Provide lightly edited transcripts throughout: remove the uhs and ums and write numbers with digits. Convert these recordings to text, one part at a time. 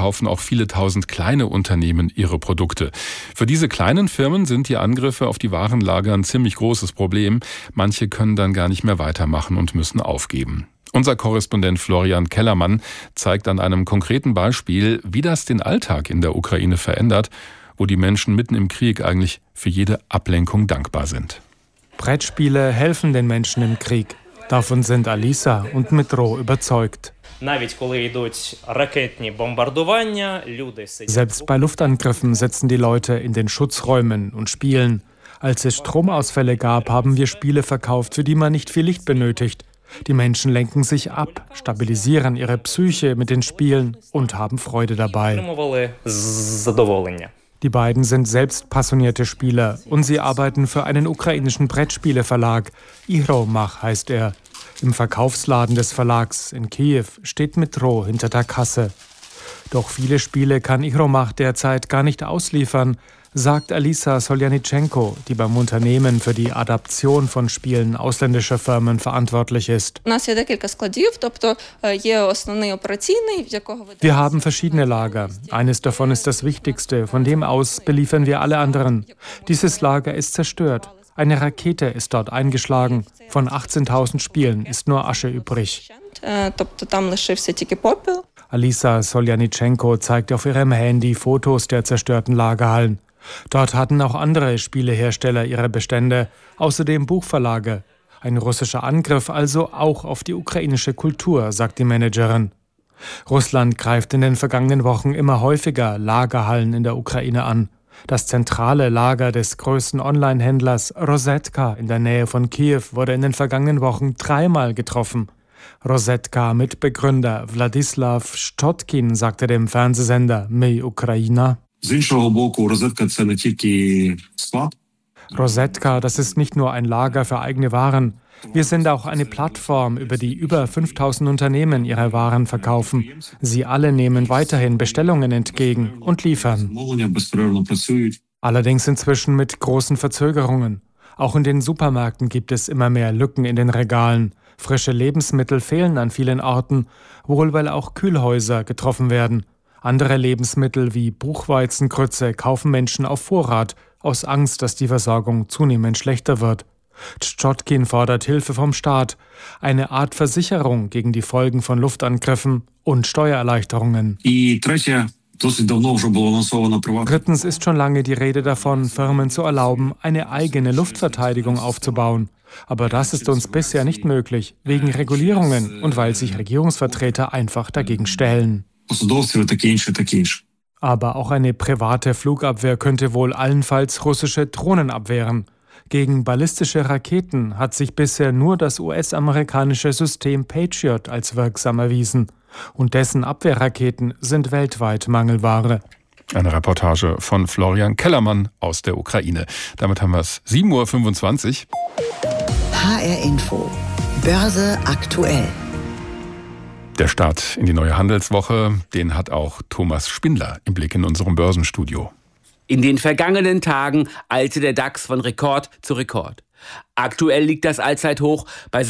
verkaufen auch viele tausend kleine Unternehmen ihre Produkte. Für diese kleinen Firmen sind die Angriffe auf die Warenlager ein ziemlich großes Problem. Manche können dann gar nicht mehr weitermachen und müssen aufgeben. Unser Korrespondent Florian Kellermann zeigt an einem konkreten Beispiel, wie das den Alltag in der Ukraine verändert, wo die Menschen mitten im Krieg eigentlich für jede Ablenkung dankbar sind. Brettspiele helfen den Menschen im Krieg. Davon sind Alisa und Metro überzeugt. Selbst bei Luftangriffen sitzen die Leute in den Schutzräumen und spielen. Als es Stromausfälle gab, haben wir Spiele verkauft, für die man nicht viel Licht benötigt. Die Menschen lenken sich ab, stabilisieren ihre Psyche mit den Spielen und haben Freude dabei. Die beiden sind selbst passionierte Spieler und sie arbeiten für einen ukrainischen Brettspieleverlag. Ihromach heißt er. Im Verkaufsladen des Verlags in Kiew steht Metro hinter der Kasse. Doch viele Spiele kann Ihromach derzeit gar nicht ausliefern, sagt Alisa Soljanitschenko, die beim Unternehmen für die Adaption von Spielen ausländischer Firmen verantwortlich ist. Wir haben verschiedene Lager. Eines davon ist das wichtigste, von dem aus beliefern wir alle anderen. Dieses Lager ist zerstört. Eine Rakete ist dort eingeschlagen. Von 18.000 Spielen ist nur Asche übrig. Alisa Soljanitschenko zeigt auf ihrem Handy Fotos der zerstörten Lagerhallen. Dort hatten auch andere Spielehersteller ihre Bestände, außerdem Buchverlage. Ein russischer Angriff also auch auf die ukrainische Kultur, sagt die Managerin. Russland greift in den vergangenen Wochen immer häufiger Lagerhallen in der Ukraine an. Das zentrale Lager des größten Online-Händlers Rosetka in der Nähe von Kiew wurde in den vergangenen Wochen 3-mal getroffen. Rosetka-Mitbegründer Wladislaw Stotkin sagte dem Fernsehsender My Ukraina: Rosetka, das ist nicht nur ein Lager für eigene Waren. Wir sind auch eine Plattform, über die über 5.000 Unternehmen ihre Waren verkaufen. Sie alle nehmen weiterhin Bestellungen entgegen und liefern. Allerdings inzwischen mit großen Verzögerungen. Auch in den Supermärkten gibt es immer mehr Lücken in den Regalen. Frische Lebensmittel fehlen an vielen Orten, wohl weil auch Kühlhäuser getroffen werden. Andere Lebensmittel wie Buchweizengrütze kaufen Menschen auf Vorrat, aus Angst, dass die Versorgung zunehmend schlechter wird. Tschotkin fordert Hilfe vom Staat, eine Art Versicherung gegen die Folgen von Luftangriffen und Steuererleichterungen. Drittens ist schon lange die Rede davon, Firmen zu erlauben, eine eigene Luftverteidigung aufzubauen. Aber das ist uns bisher nicht möglich, wegen Regulierungen und weil sich Regierungsvertreter einfach dagegen stellen. Aber auch eine private Flugabwehr könnte wohl allenfalls russische Drohnen abwehren. Gegen ballistische Raketen hat sich bisher nur das US-amerikanische System Patriot als wirksam erwiesen. Und dessen Abwehrraketen sind weltweit Mangelware. Eine Reportage von Florian Kellermann aus der Ukraine. Damit haben wir es 7:25 Uhr. HR Info. Börse aktuell. Der Start in die neue Handelswoche, den hat auch Thomas Spindler im Blick in unserem Börsenstudio. In den vergangenen Tagen eilte der DAX von Rekord zu Rekord. Aktuell liegt das Allzeithoch bei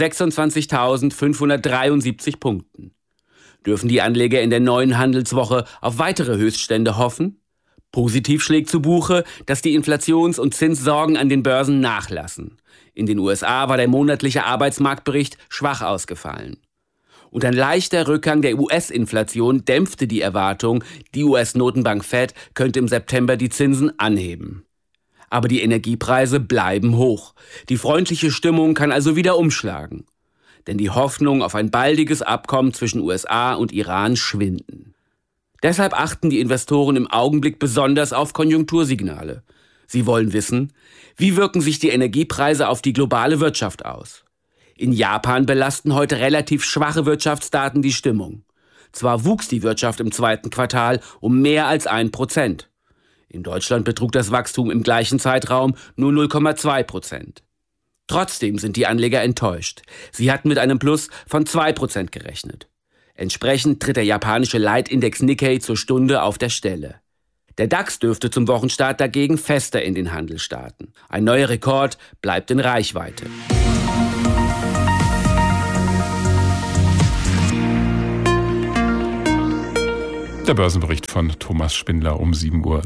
26.573 Punkten. Dürfen die Anleger in der neuen Handelswoche auf weitere Höchststände hoffen? Positiv schlägt zu Buche, dass die Inflations- und Zinssorgen an den Börsen nachlassen. In den USA war der monatliche Arbeitsmarktbericht schwach ausgefallen. Und ein leichter Rückgang der US-Inflation dämpfte die Erwartung, die US-Notenbank Fed könnte im September die Zinsen anheben. Aber die Energiepreise bleiben hoch. Die freundliche Stimmung kann also wieder umschlagen. Denn die Hoffnung auf ein baldiges Abkommen zwischen USA und Iran schwinden. Deshalb achten die Investoren im Augenblick besonders auf Konjunktursignale. Sie wollen wissen, wie wirken sich die Energiepreise auf die globale Wirtschaft aus? In Japan belasten heute relativ schwache Wirtschaftsdaten die Stimmung. Zwar wuchs die Wirtschaft im zweiten Quartal um mehr als 1%. In Deutschland betrug das Wachstum im gleichen Zeitraum nur 0,2%. Trotzdem sind die Anleger enttäuscht. Sie hatten mit einem Plus von 2% gerechnet. Entsprechend tritt der japanische Leitindex Nikkei zur Stunde auf der Stelle. Der DAX dürfte zum Wochenstart dagegen fester in den Handel starten. Ein neuer Rekord bleibt in Reichweite. Der Börsenbericht von Thomas Spindler um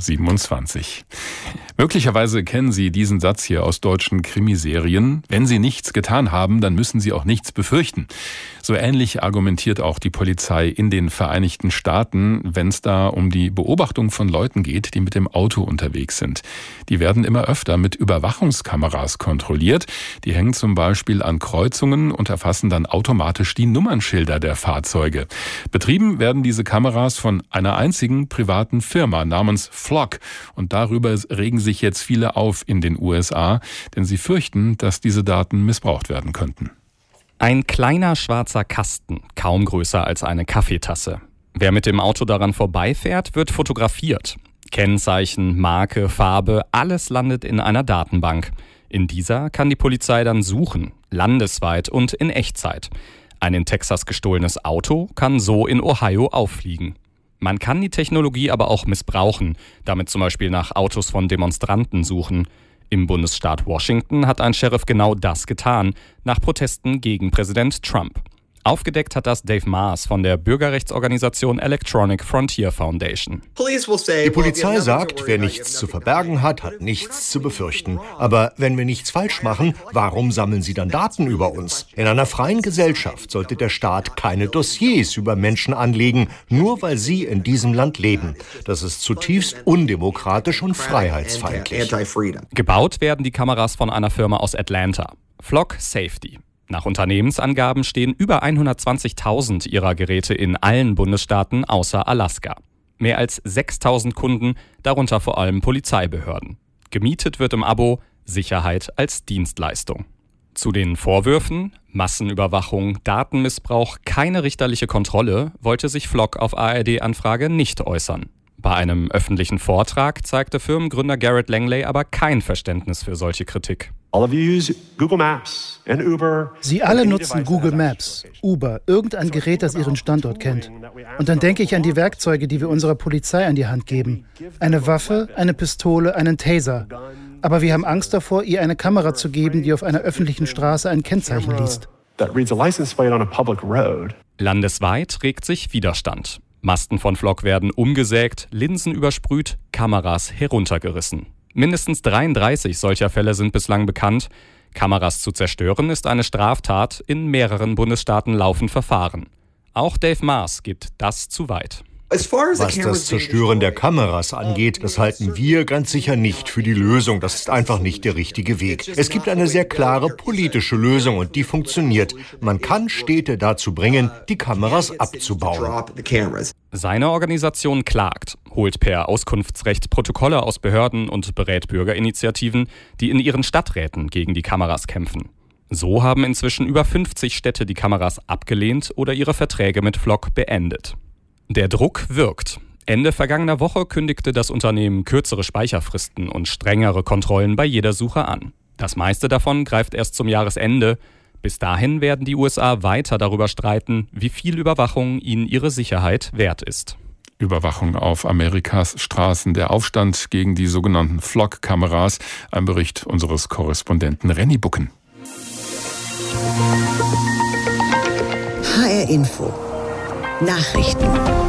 7:27 Uhr. Möglicherweise kennen Sie diesen Satz hier aus deutschen Krimiserien. Wenn Sie nichts getan haben, dann müssen Sie auch nichts befürchten. So ähnlich argumentiert auch die Polizei in den Vereinigten Staaten, wenn es da um die Beobachtung von Leuten geht, die mit dem Auto unterwegs sind. Die werden immer öfter mit Überwachungskameras kontrolliert. Die hängen zum Beispiel an Kreuzungen und erfassen dann automatisch die Nummernschilder der Fahrzeuge. Betrieben werden diese Kameras von einer einzigen privaten Firma namens Flock. Und darüber regen sich jetzt viele auf in den USA, denn sie fürchten, dass diese Daten missbraucht werden könnten. Ein kleiner schwarzer Kasten, kaum größer als eine Kaffeetasse. Wer mit dem Auto daran vorbeifährt, wird fotografiert. Kennzeichen, Marke, Farbe, alles landet in einer Datenbank. In dieser kann die Polizei dann suchen, landesweit und in Echtzeit. Ein in Texas gestohlenes Auto kann so in Ohio auffliegen. Man kann die Technologie aber auch missbrauchen, damit zum Beispiel nach Autos von Demonstranten suchen. Im Bundesstaat Washington hat ein Sheriff genau das getan, nach Protesten gegen Präsident Trump. Aufgedeckt hat das Dave Maas von der Bürgerrechtsorganisation Electronic Frontier Foundation. Die Polizei sagt, wer nichts zu verbergen hat, hat nichts zu befürchten. Aber wenn wir nichts falsch machen, warum sammeln sie dann Daten über uns? In einer freien Gesellschaft sollte der Staat keine Dossiers über Menschen anlegen, nur weil sie in diesem Land leben. Das ist zutiefst undemokratisch und freiheitsfeindlich. Gebaut werden die Kameras von einer Firma aus Atlanta, Flock Safety. Nach Unternehmensangaben stehen über 120.000 ihrer Geräte in allen Bundesstaaten außer Alaska. Mehr als 6.000 Kunden, darunter vor allem Polizeibehörden. Gemietet wird im Abo Sicherheit als Dienstleistung. Zu den Vorwürfen, Massenüberwachung, Datenmissbrauch, keine richterliche Kontrolle, wollte sich Flock auf ARD-Anfrage nicht äußern. Bei einem öffentlichen Vortrag zeigte Firmengründer Garrett Langley aber kein Verständnis für solche Kritik. Sie alle nutzen Google Maps, Uber, irgendein Gerät, das Ihren Standort kennt. Und dann denke ich an die Werkzeuge, die wir unserer Polizei an die Hand geben. Eine Waffe, eine Pistole, einen Taser. Aber wir haben Angst davor, ihr eine Kamera zu geben, die auf einer öffentlichen Straße ein Kennzeichen liest. Landesweit regt sich Widerstand. Masten von Flock werden umgesägt, Linsen übersprüht, Kameras heruntergerissen. Mindestens 33 solcher Fälle sind bislang bekannt. Kameras zu zerstören ist eine Straftat. In mehreren Bundesstaaten laufen Verfahren. Auch Dave Maas geht das zu weit. Was das Zerstören der Kameras angeht, das halten wir ganz sicher nicht für die Lösung. Das ist einfach nicht der richtige Weg. Es gibt eine sehr klare politische Lösung und die funktioniert. Man kann Städte dazu bringen, die Kameras abzubauen. Seine Organisation klagt, holt per Auskunftsrecht Protokolle aus Behörden und berät Bürgerinitiativen, die in ihren Stadträten gegen die Kameras kämpfen. So haben inzwischen über 50 Städte die Kameras abgelehnt oder ihre Verträge mit Flock beendet. Der Druck wirkt. Ende vergangener Woche kündigte das Unternehmen kürzere Speicherfristen und strengere Kontrollen bei jeder Suche an. Das meiste davon greift erst zum Jahresende. Bis dahin werden die USA weiter darüber streiten, wie viel Überwachung ihnen ihre Sicherheit wert ist. Überwachung auf Amerikas Straßen, der Aufstand gegen die sogenannten Flock-Kameras. Ein Bericht unseres Korrespondenten Renny Bucken. HR Info. Nachrichten.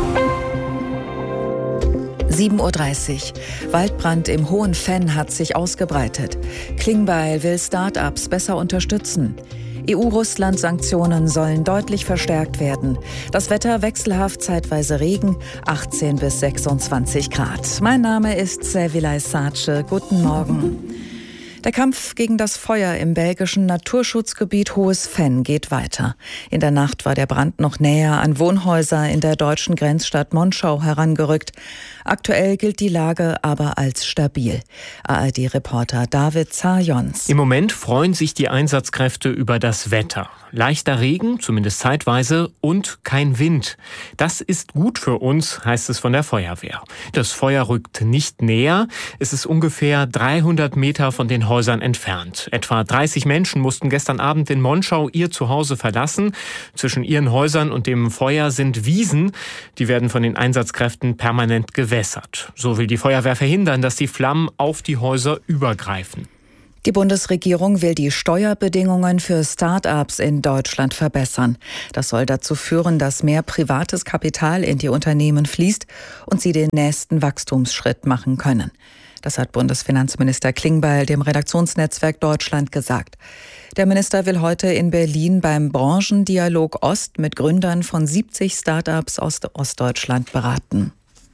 7:30 Uhr. Waldbrand im Hohen Venn hat sich ausgebreitet. Klingbeil will Start-ups besser unterstützen. EU-Russland-Sanktionen sollen deutlich verstärkt werden. Das Wetter wechselhaft, zeitweise Regen, 18 bis 26 Grad. Mein Name ist Sevilay Sace. Guten Morgen. Der Kampf gegen das Feuer im belgischen Naturschutzgebiet Hohes Venn geht weiter. In der Nacht war der Brand noch näher an Wohnhäuser in der deutschen Grenzstadt Monschau herangerückt. Aktuell gilt die Lage aber als stabil. ARD-Reporter David Zajons. Im Moment freuen sich die Einsatzkräfte über das Wetter. Leichter Regen, zumindest zeitweise, und kein Wind. Das ist gut für uns, heißt es von der Feuerwehr. Das Feuer rückt nicht näher. Es ist ungefähr 300 Meter von den Häusern entfernt. Etwa 30 Menschen mussten gestern Abend in Monschau ihr Zuhause verlassen. Zwischen ihren Häusern und dem Feuer sind Wiesen. Die werden von den Einsatzkräften permanent gewässert. So will die Feuerwehr verhindern, dass die Flammen auf die Häuser übergreifen. Die Bundesregierung will die Steuerbedingungen für Start-ups in Deutschland verbessern. Das soll dazu führen, dass mehr privates Kapital in die Unternehmen fließt und sie den nächsten Wachstumsschritt machen können. Das hat Bundesfinanzminister Klingbeil dem Redaktionsnetzwerk Deutschland gesagt. Der Minister will heute in Berlin beim Branchendialog Ost mit Gründern von 70 Start-ups aus Ostdeutschland beraten.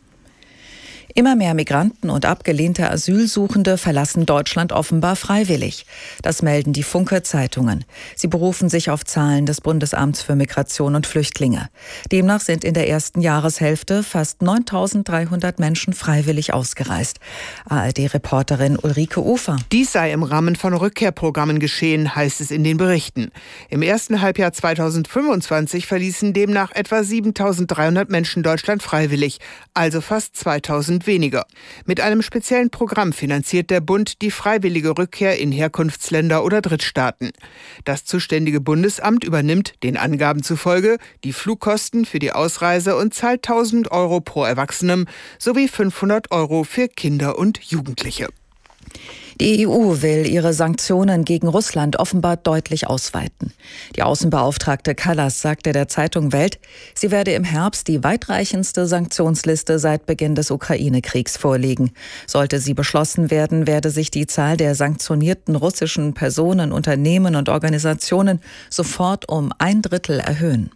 Immer mehr Migranten und abgelehnte Asylsuchende verlassen Deutschland offenbar freiwillig. Das melden die Funke-Zeitungen. Sie berufen sich auf Zahlen des Bundesamts für Migration und Flüchtlinge. Demnach sind in der ersten Jahreshälfte fast 9.300 Menschen freiwillig ausgereist. ARD-Reporterin Ulrike Ufer. Dies sei im Rahmen von Rückkehrprogrammen geschehen, heißt es in den Berichten. Im ersten Halbjahr 2025 verließen demnach etwa 7.300 Menschen Deutschland freiwillig, also fast 2.000 weniger. Mit einem speziellen Programm finanziert der Bund die freiwillige Rückkehr in Herkunftsländer oder Drittstaaten. Das zuständige Bundesamt übernimmt, den Angaben zufolge, die Flugkosten für die Ausreise und zahlt 1.000 € pro Erwachsenem sowie 500 € für Kinder und Jugendliche. Die EU will ihre Sanktionen gegen Russland offenbar deutlich ausweiten. Die Außenbeauftragte Kallas sagte der Zeitung Welt, sie werde im Herbst die weitreichendste Sanktionsliste seit Beginn des Ukraine-Kriegs vorlegen. Sollte sie beschlossen werden, werde sich die Zahl der sanktionierten russischen Personen, Unternehmen und Organisationen sofort um 1/3 erhöhen.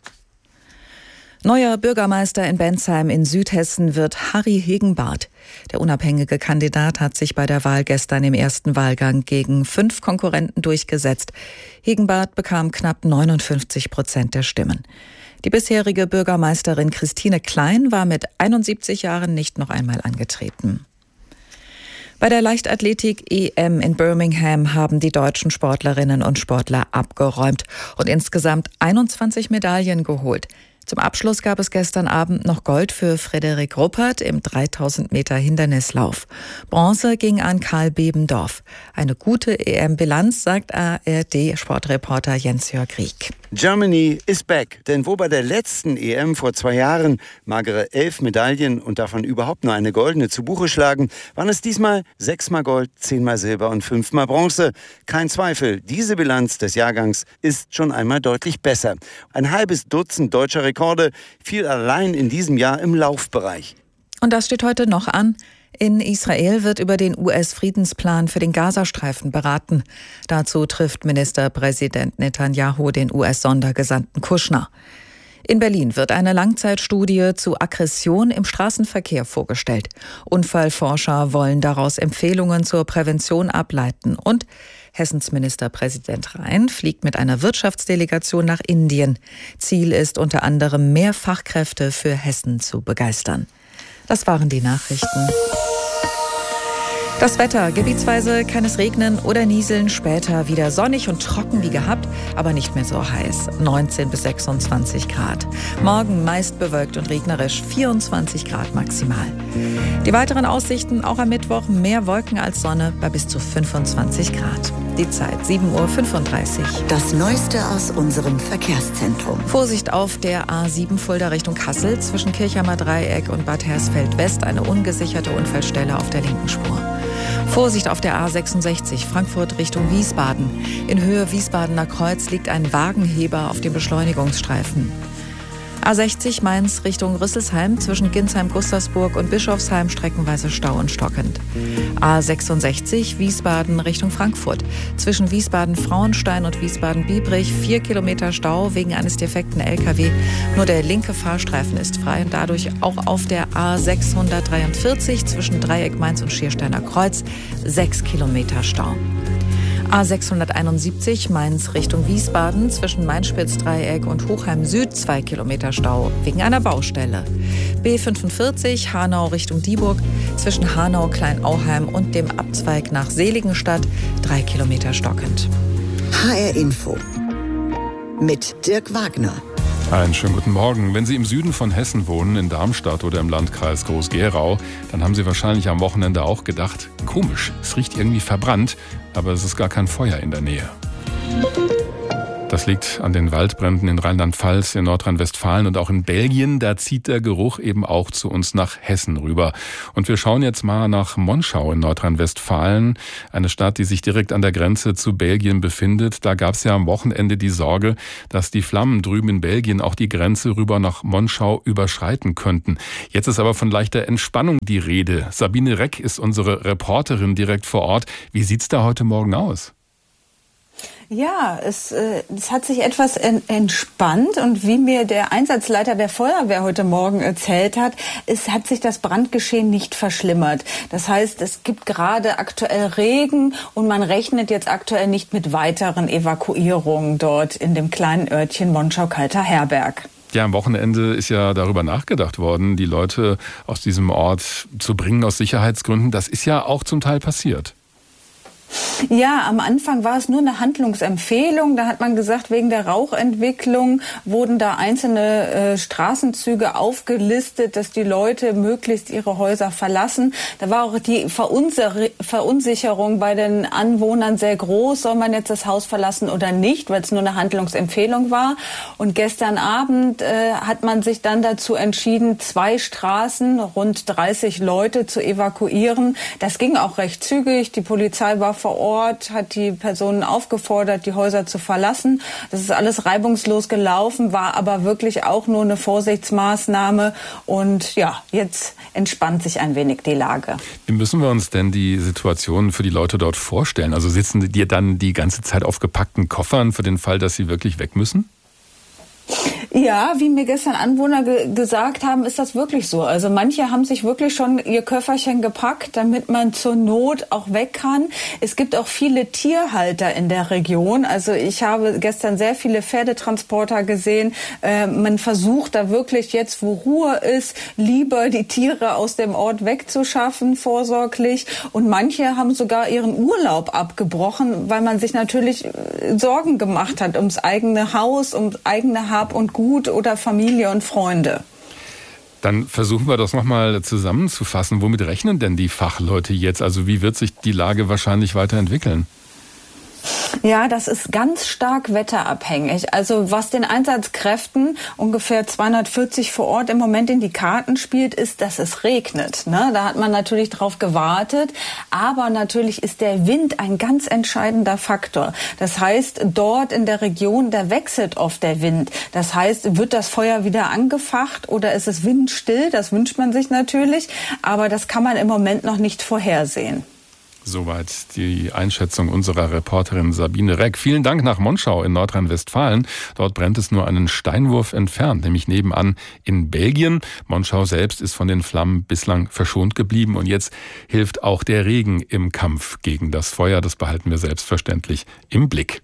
Neuer Bürgermeister in Bensheim in Südhessen wird Harry Hegenbarth. Der unabhängige Kandidat hat sich bei der Wahl gestern im ersten Wahlgang gegen 5 Konkurrenten durchgesetzt. Hegenbarth bekam knapp 59% der Stimmen. Die bisherige Bürgermeisterin Christine Klein war mit 71 Jahren nicht noch einmal angetreten. Bei der Leichtathletik-EM in Birmingham haben die deutschen Sportlerinnen und Sportler abgeräumt und insgesamt 21 Medaillen geholt. Zum Abschluss gab es gestern Abend noch Gold für Frederik Ruppert im 3000 Meter Hindernislauf. Bronze ging an Karl Bebendorf. Eine gute EM-Bilanz, sagt ARD-Sportreporter Jens-Jörg Rieck. Germany is back. Denn wo bei der letzten EM vor 2 Jahren magere 11 Medaillen und davon überhaupt nur eine goldene zu Buche schlagen, waren es diesmal 6-mal Gold, 10-mal Silber und 5-mal Bronze. Kein Zweifel, diese Bilanz des Jahrgangs ist schon einmal deutlich besser. Ein halbes Dutzend deutscher Rekorde fiel allein in diesem Jahr im Laufbereich. Und das steht heute noch an. In Israel wird über den US-Friedensplan für den Gazastreifen beraten. Dazu trifft Ministerpräsident Netanyahu den US-Sondergesandten Kushner. In Berlin wird eine Langzeitstudie zu Aggression im Straßenverkehr vorgestellt. Unfallforscher wollen daraus Empfehlungen zur Prävention ableiten. Und Hessens Ministerpräsident Rhein fliegt mit einer Wirtschaftsdelegation nach Indien. Ziel ist unter anderem, mehr Fachkräfte für Hessen zu begeistern. Das waren die Nachrichten. Das Wetter. Gebietsweise kann es regnen oder nieseln. Später wieder sonnig und trocken wie gehabt, aber nicht mehr so heiß. 19 bis 26 Grad. Morgen meist bewölkt und regnerisch. 24 Grad maximal. Die weiteren Aussichten auch am Mittwoch. Mehr Wolken als Sonne bei bis zu 25 Grad. Die Zeit 7:35 Uhr. Das Neueste aus unserem Verkehrszentrum. Vorsicht auf der A7 Fulda Richtung Kassel. Zwischen Kirchheimer Dreieck und Bad Hersfeld West eine ungesicherte Unfallstelle auf der linken Spur. Vorsicht auf der A66 Frankfurt Richtung Wiesbaden. In Höhe Wiesbadener Kreuz liegt ein Wagenheber auf dem Beschleunigungsstreifen. A60 Mainz Richtung Rüsselsheim zwischen Ginsheim-Gustavsburg und Bischofsheim streckenweise Stau und stockend. A66 Wiesbaden Richtung Frankfurt zwischen Wiesbaden-Frauenstein und Wiesbaden-Biebrich 4 Kilometer Stau wegen eines defekten LKW. Nur der linke Fahrstreifen ist frei und dadurch auch auf der A643 zwischen Dreieck Mainz und Schiersteiner Kreuz 6 Kilometer Stau. A671 Mainz Richtung Wiesbaden zwischen Mainspitz-Dreieck und Hochheim Süd 2 Kilometer Stau wegen einer Baustelle. B45 Hanau Richtung Dieburg zwischen Hanau, Kleinauheim und dem Abzweig nach Seligenstadt 3 Kilometer stockend. HR Info mit Dirk Wagner. Einen schönen guten Morgen. Wenn Sie im Süden von Hessen wohnen, in Darmstadt oder im Landkreis Groß-Gerau, dann haben Sie wahrscheinlich am Wochenende auch gedacht, komisch, es riecht irgendwie verbrannt, aber es ist gar kein Feuer in der Nähe. Das liegt an den Waldbränden in Rheinland-Pfalz, in Nordrhein-Westfalen und auch in Belgien. Da zieht der Geruch eben auch zu uns nach Hessen rüber. Und wir schauen jetzt mal nach Monschau in Nordrhein-Westfalen, eine Stadt, die sich direkt an der Grenze zu Belgien befindet. Da gab es ja am Wochenende die Sorge, dass die Flammen drüben in Belgien auch die Grenze rüber nach Monschau überschreiten könnten. Jetzt ist aber von leichter Entspannung die Rede. Sabine Reck ist unsere Reporterin direkt vor Ort. Wie sieht's da heute Morgen aus? Ja, es hat sich etwas entspannt und wie mir der Einsatzleiter der Feuerwehr heute Morgen erzählt hat, hat sich das Brandgeschehen nicht verschlimmert. Das heißt, es gibt gerade aktuell Regen und man rechnet jetzt aktuell nicht mit weiteren Evakuierungen dort in dem kleinen Örtchen Monschau-Kalter Herberg. Ja, am Wochenende ist ja darüber nachgedacht worden, die Leute aus diesem Ort zu bringen aus Sicherheitsgründen. Das ist ja auch zum Teil passiert. Ja, am Anfang war es nur eine Handlungsempfehlung. Da hat man gesagt, wegen der Rauchentwicklung wurden da einzelne Straßenzüge aufgelistet, dass die Leute möglichst ihre Häuser verlassen. Da war auch die Verunsicherung bei den Anwohnern sehr groß. Soll man jetzt das Haus verlassen oder nicht, weil es nur eine Handlungsempfehlung war. Und gestern Abend hat man sich dann dazu entschieden, 2 Straßen, rund 30 Leute zu evakuieren. Das ging auch recht zügig. Die Polizei war vor Ort, hat die Personen aufgefordert, die Häuser zu verlassen. Das ist alles reibungslos gelaufen, war aber wirklich auch nur eine Vorsichtsmaßnahme. Und ja, jetzt entspannt sich ein wenig die Lage. Wie müssen wir uns denn die Situation für die Leute dort vorstellen? Also sitzen die dann die ganze Zeit auf gepackten Koffern für den Fall, dass sie wirklich weg müssen? Ja, wie mir gestern Anwohner gesagt haben, ist das wirklich so. Also manche haben sich wirklich schon ihr Köfferchen gepackt, damit man zur Not auch weg kann. Es gibt auch viele Tierhalter in der Region. Also ich habe gestern sehr viele Pferdetransporter gesehen. Man versucht da wirklich jetzt, wo Ruhe ist, lieber die Tiere aus dem Ort wegzuschaffen, vorsorglich. Und manche haben sogar ihren Urlaub abgebrochen, weil man sich natürlich Sorgen gemacht hat ums eigene Haus, ums eigene Hab und Gut oder Familie und Freunde. Dann versuchen wir das nochmal zusammenzufassen. Womit rechnen denn die Fachleute jetzt? Also wie wird sich die Lage wahrscheinlich weiterentwickeln? Ja, das ist ganz stark wetterabhängig. Also was den Einsatzkräften, ungefähr 240 vor Ort, im Moment in die Karten spielt, ist, dass es regnet. Ne? Da hat man natürlich drauf gewartet. Aber natürlich ist der Wind ein ganz entscheidender Faktor. Das heißt, dort in der Region, da wechselt oft der Wind. Das heißt, wird das Feuer wieder angefacht oder ist es windstill? Das wünscht man sich natürlich. Aber das kann man im Moment noch nicht vorhersehen. Soweit die Einschätzung unserer Reporterin Sabine Reck. Vielen Dank nach Monschau in Nordrhein-Westfalen. Dort brennt es nur einen Steinwurf entfernt, nämlich nebenan in Belgien. Monschau selbst ist von den Flammen bislang verschont geblieben und jetzt hilft auch der Regen im Kampf gegen das Feuer. Das behalten wir selbstverständlich im Blick.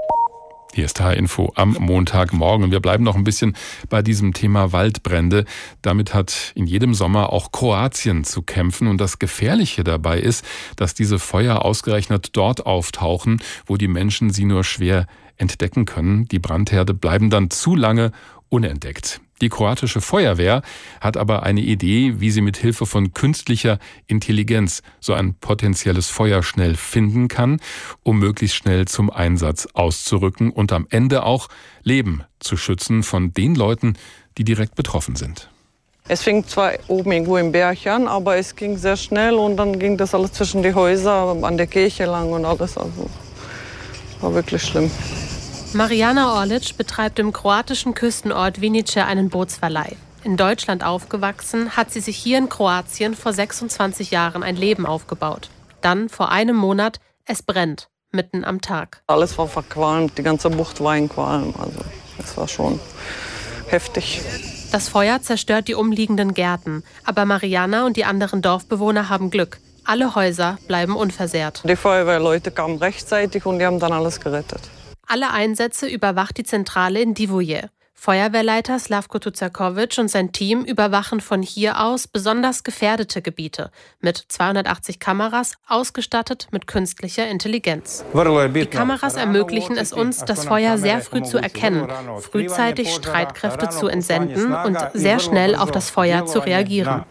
Hier ist H-Info am Montagmorgen. Wir bleiben noch ein bisschen bei diesem Thema Waldbrände. Damit hat in jedem Sommer auch Kroatien zu kämpfen. Und das Gefährliche dabei ist, dass diese Feuer ausgerechnet dort auftauchen, wo die Menschen sie nur schwer entdecken können. Die Brandherde bleiben dann zu lange unentdeckt. Die kroatische Feuerwehr hat aber eine Idee, wie sie mit Hilfe von künstlicher Intelligenz so ein potenzielles Feuer schnell finden kann, um möglichst schnell zum Einsatz auszurücken und am Ende auch Leben zu schützen von den Leuten, die direkt betroffen sind. Es fing zwar oben irgendwo im Berg an, aber es ging sehr schnell und dann ging das alles zwischen die Häuser, an der Kirche lang und alles. Also war wirklich schlimm. Marijana Orlic betreibt im kroatischen Küstenort Vinice einen Bootsverleih. In Deutschland aufgewachsen, hat sie sich hier in Kroatien vor 26 Jahren ein Leben aufgebaut. Dann, vor einem Monat, es brennt, mitten am Tag. Alles war verqualmt, die ganze Bucht war in Qualm. Also es war schon heftig. Das Feuer zerstört die umliegenden Gärten. Aber Marijana und die anderen Dorfbewohner haben Glück. Alle Häuser bleiben unversehrt. Die Feuerwehrleute kamen rechtzeitig und die haben dann alles gerettet. Alle Einsätze überwacht die Zentrale in Divoje. Feuerwehrleiter Slavko Tucakovic und sein Team überwachen von hier aus besonders gefährdete Gebiete mit 280 Kameras, ausgestattet mit künstlicher Intelligenz. Die Kameras ermöglichen es uns, das Feuer sehr früh zu erkennen, frühzeitig Streitkräfte zu entsenden und sehr schnell auf das Feuer zu reagieren.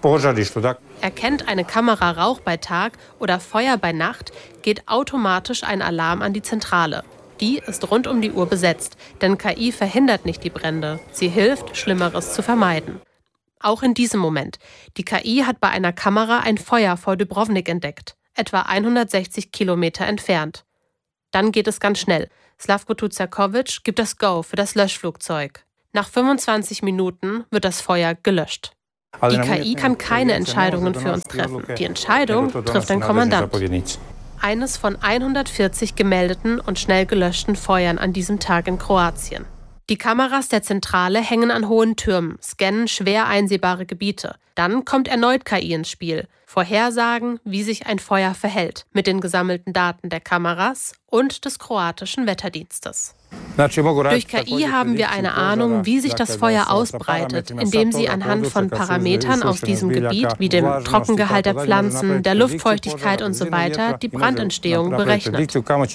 Erkennt eine Kamera Rauch bei Tag oder Feuer bei Nacht, geht automatisch ein Alarm an die Zentrale. Die ist rund um die Uhr besetzt, denn KI verhindert nicht die Brände. Sie hilft, Schlimmeres zu vermeiden. Auch in diesem Moment. Die KI hat bei einer Kamera ein Feuer vor Dubrovnik entdeckt, etwa 160 Kilometer entfernt. Dann geht es ganz schnell. Slavko Tucakovic gibt das Go für das Löschflugzeug. Nach 25 Minuten wird das Feuer gelöscht. Die KI kann keine Entscheidungen für uns treffen. Die Entscheidung trifft ein Kommandant. Eines von 140 gemeldeten und schnell gelöschten Feuern an diesem Tag in Kroatien. Die Kameras der Zentrale hängen an hohen Türmen, scannen schwer einsehbare Gebiete. Dann kommt erneut KI ins Spiel. Vorhersagen, wie sich ein Feuer verhält, mit den gesammelten Daten der Kameras und des kroatischen Wetterdienstes. Durch KI haben wir eine Ahnung, wie sich das Feuer ausbreitet, indem sie anhand von Parametern aus diesem Gebiet, wie dem Trockengehalt der Pflanzen, der Luftfeuchtigkeit usw., die Brandentstehung berechnet.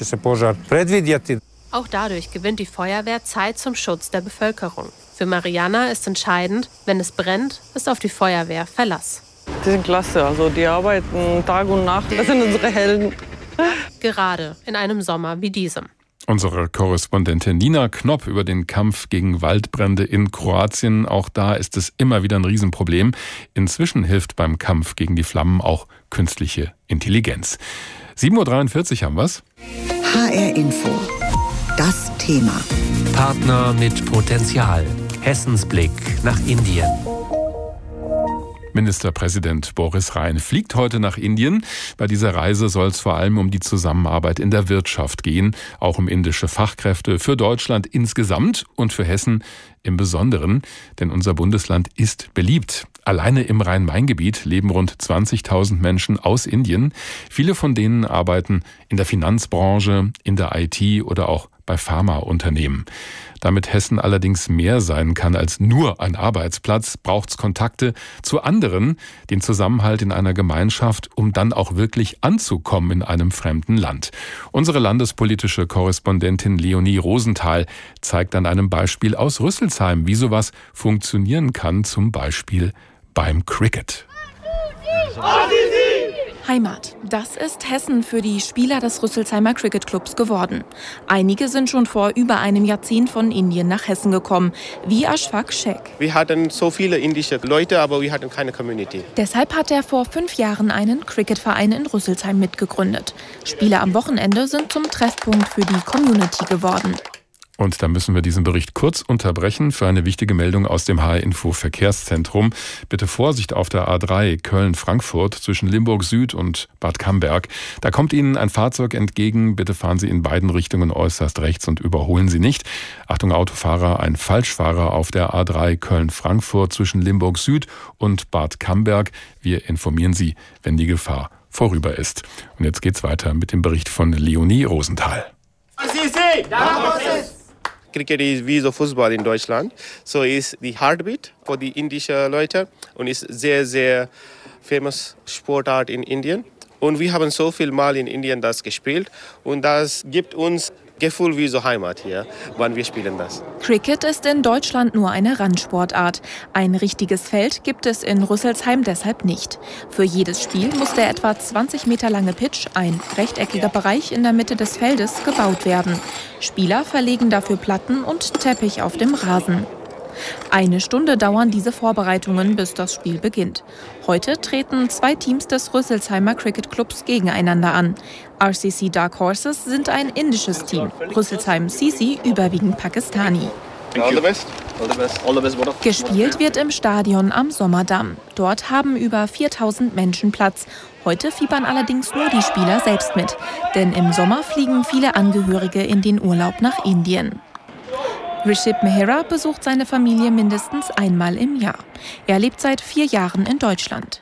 Auch dadurch gewinnt die Feuerwehr Zeit zum Schutz der Bevölkerung. Für Mariana ist entscheidend, wenn es brennt, ist auf die Feuerwehr Verlass. Die sind klasse, also die arbeiten Tag und Nacht, das sind unsere Helden. Gerade in einem Sommer wie diesem. Unsere Korrespondentin Nina Knopp über den Kampf gegen Waldbrände in Kroatien. Auch da ist es immer wieder ein Riesenproblem. Inzwischen hilft beim Kampf gegen die Flammen auch künstliche Intelligenz. 7.43 Uhr haben wir's. HR Info. Das Thema. Partner mit Potenzial. Hessens Blick nach Indien. Ministerpräsident Boris Rhein fliegt heute nach Indien. Bei dieser Reise soll es vor allem um die Zusammenarbeit in der Wirtschaft gehen, auch um indische Fachkräfte für Deutschland insgesamt und für Hessen im Besonderen, denn unser Bundesland ist beliebt. Alleine im Rhein-Main-Gebiet leben rund 20.000 Menschen aus Indien. Viele von denen arbeiten in der Finanzbranche, in der IT oder auch bei Pharmaunternehmen. Damit Hessen allerdings mehr sein kann als nur ein Arbeitsplatz, braucht es Kontakte zu anderen, den Zusammenhalt in einer Gemeinschaft, um dann auch wirklich anzukommen in einem fremden Land. Unsere landespolitische Korrespondentin Leonie Rosenthal zeigt an einem Beispiel aus Rüsselsheim, wie sowas funktionieren kann, zum Beispiel beim Cricket. Heimat. Das ist Hessen für die Spieler des Rüsselsheimer Cricket Clubs geworden. Einige sind schon vor über einem Jahrzehnt von Indien nach Hessen gekommen, wie Ashfaq Sheikh. Wir hatten so viele indische Leute, aber wir hatten keine Community. Deshalb hat er vor 5 Jahren einen Cricketverein in Rüsselsheim mitgegründet. Spiele am Wochenende sind zum Treffpunkt für die Community geworden. Und da müssen wir diesen Bericht kurz unterbrechen für eine wichtige Meldung aus dem HR-Info Verkehrszentrum. Bitte Vorsicht auf der A3 Köln-Frankfurt zwischen Limburg Süd und Bad Camberg. Da kommt Ihnen ein Fahrzeug entgegen. Bitte fahren Sie in beiden Richtungen äußerst rechts und überholen Sie nicht. Achtung Autofahrer, ein Falschfahrer auf der A3 Köln-Frankfurt zwischen Limburg Süd und Bad Camberg. Wir informieren Sie, wenn die Gefahr vorüber ist. Und jetzt geht's weiter mit dem Bericht von Leonie Rosenthal. Cricket ist wie so Fußball in Deutschland. So ist die Heartbeat für die indischen Leute und ist sehr, sehr famous Sportart in Indien. Und wir haben so viel Mal in Indien das gespielt und das gibt uns Gefühl wie so Heimat hier, wann wir spielen das. Cricket ist in Deutschland nur eine Randsportart. Ein richtiges Feld gibt es in Rüsselsheim deshalb nicht. Für jedes Spiel muss der etwa 20 Meter lange Pitch, ein rechteckiger Bereich in der Mitte des Feldes, gebaut werden. Spieler verlegen dafür Platten und Teppich auf dem Rasen. 1 Stunde dauern diese Vorbereitungen, bis das Spiel beginnt. Heute treten 2 Teams des Rüsselsheimer Cricket Clubs gegeneinander an. RCC Dark Horses sind ein indisches Team, Rüsselsheim CC überwiegend Pakistani. Gespielt wird im Stadion am Sommerdamm. Dort haben über 4.000 Menschen Platz. Heute fiebern allerdings nur die Spieler selbst mit. Denn im Sommer fliegen viele Angehörige in den Urlaub nach Indien. Rishib Mehra besucht seine Familie mindestens einmal im Jahr. Er lebt seit 4 Jahren in Deutschland.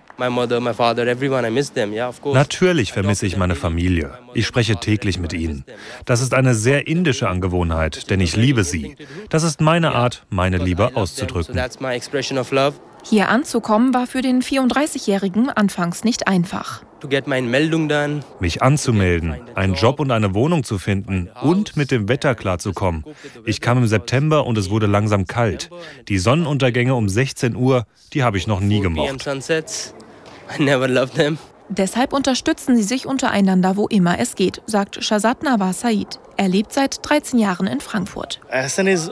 Natürlich vermisse ich meine Familie. Ich spreche täglich mit ihnen. Das ist eine sehr indische Angewohnheit, denn ich liebe sie. Das ist meine Art, meine Liebe auszudrücken. Hier anzukommen war für den 34-Jährigen anfangs nicht einfach. Mich anzumelden, einen Job und eine Wohnung zu finden und mit dem Wetter klarzukommen. Ich kam im September und es wurde langsam kalt. Die Sonnenuntergänge um 16 Uhr, die habe ich noch nie gemocht. Deshalb unterstützen sie sich untereinander, wo immer es geht, sagt Shahzad Nawaz Said. Er lebt seit 13 Jahren in Frankfurt. Hessen ist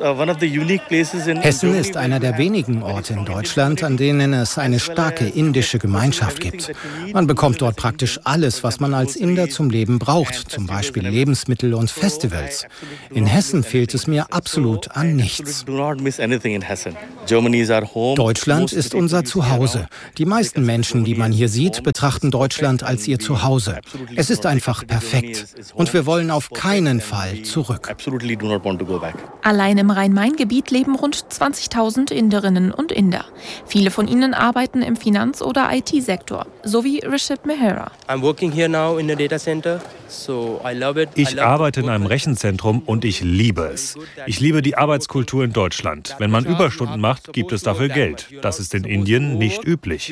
einer der wenigen Orte in Deutschland, an denen es eine starke indische Gemeinschaft gibt. Man bekommt dort praktisch alles, was man als Inder zum Leben braucht, zum Beispiel Lebensmittel und Festivals. In Hessen fehlt es mir absolut an nichts. Deutschland ist unser Zuhause. Die meisten Menschen, die man hier sieht, betrachten Deutschland als ihr Zuhause. Es ist einfach perfekt. Und wir wollen auf keinen Fall zurück. Allein im Rhein-Main-Gebiet leben rund 20.000 Inderinnen und Inder. Viele von ihnen arbeiten im Finanz- oder IT-Sektor, so wie Rishit Mehra. Ich arbeite in einem Rechenzentrum und ich liebe es. Ich liebe die Arbeitskultur in Deutschland. Wenn man Überstunden macht, gibt es dafür Geld. Das ist in Indien nicht üblich.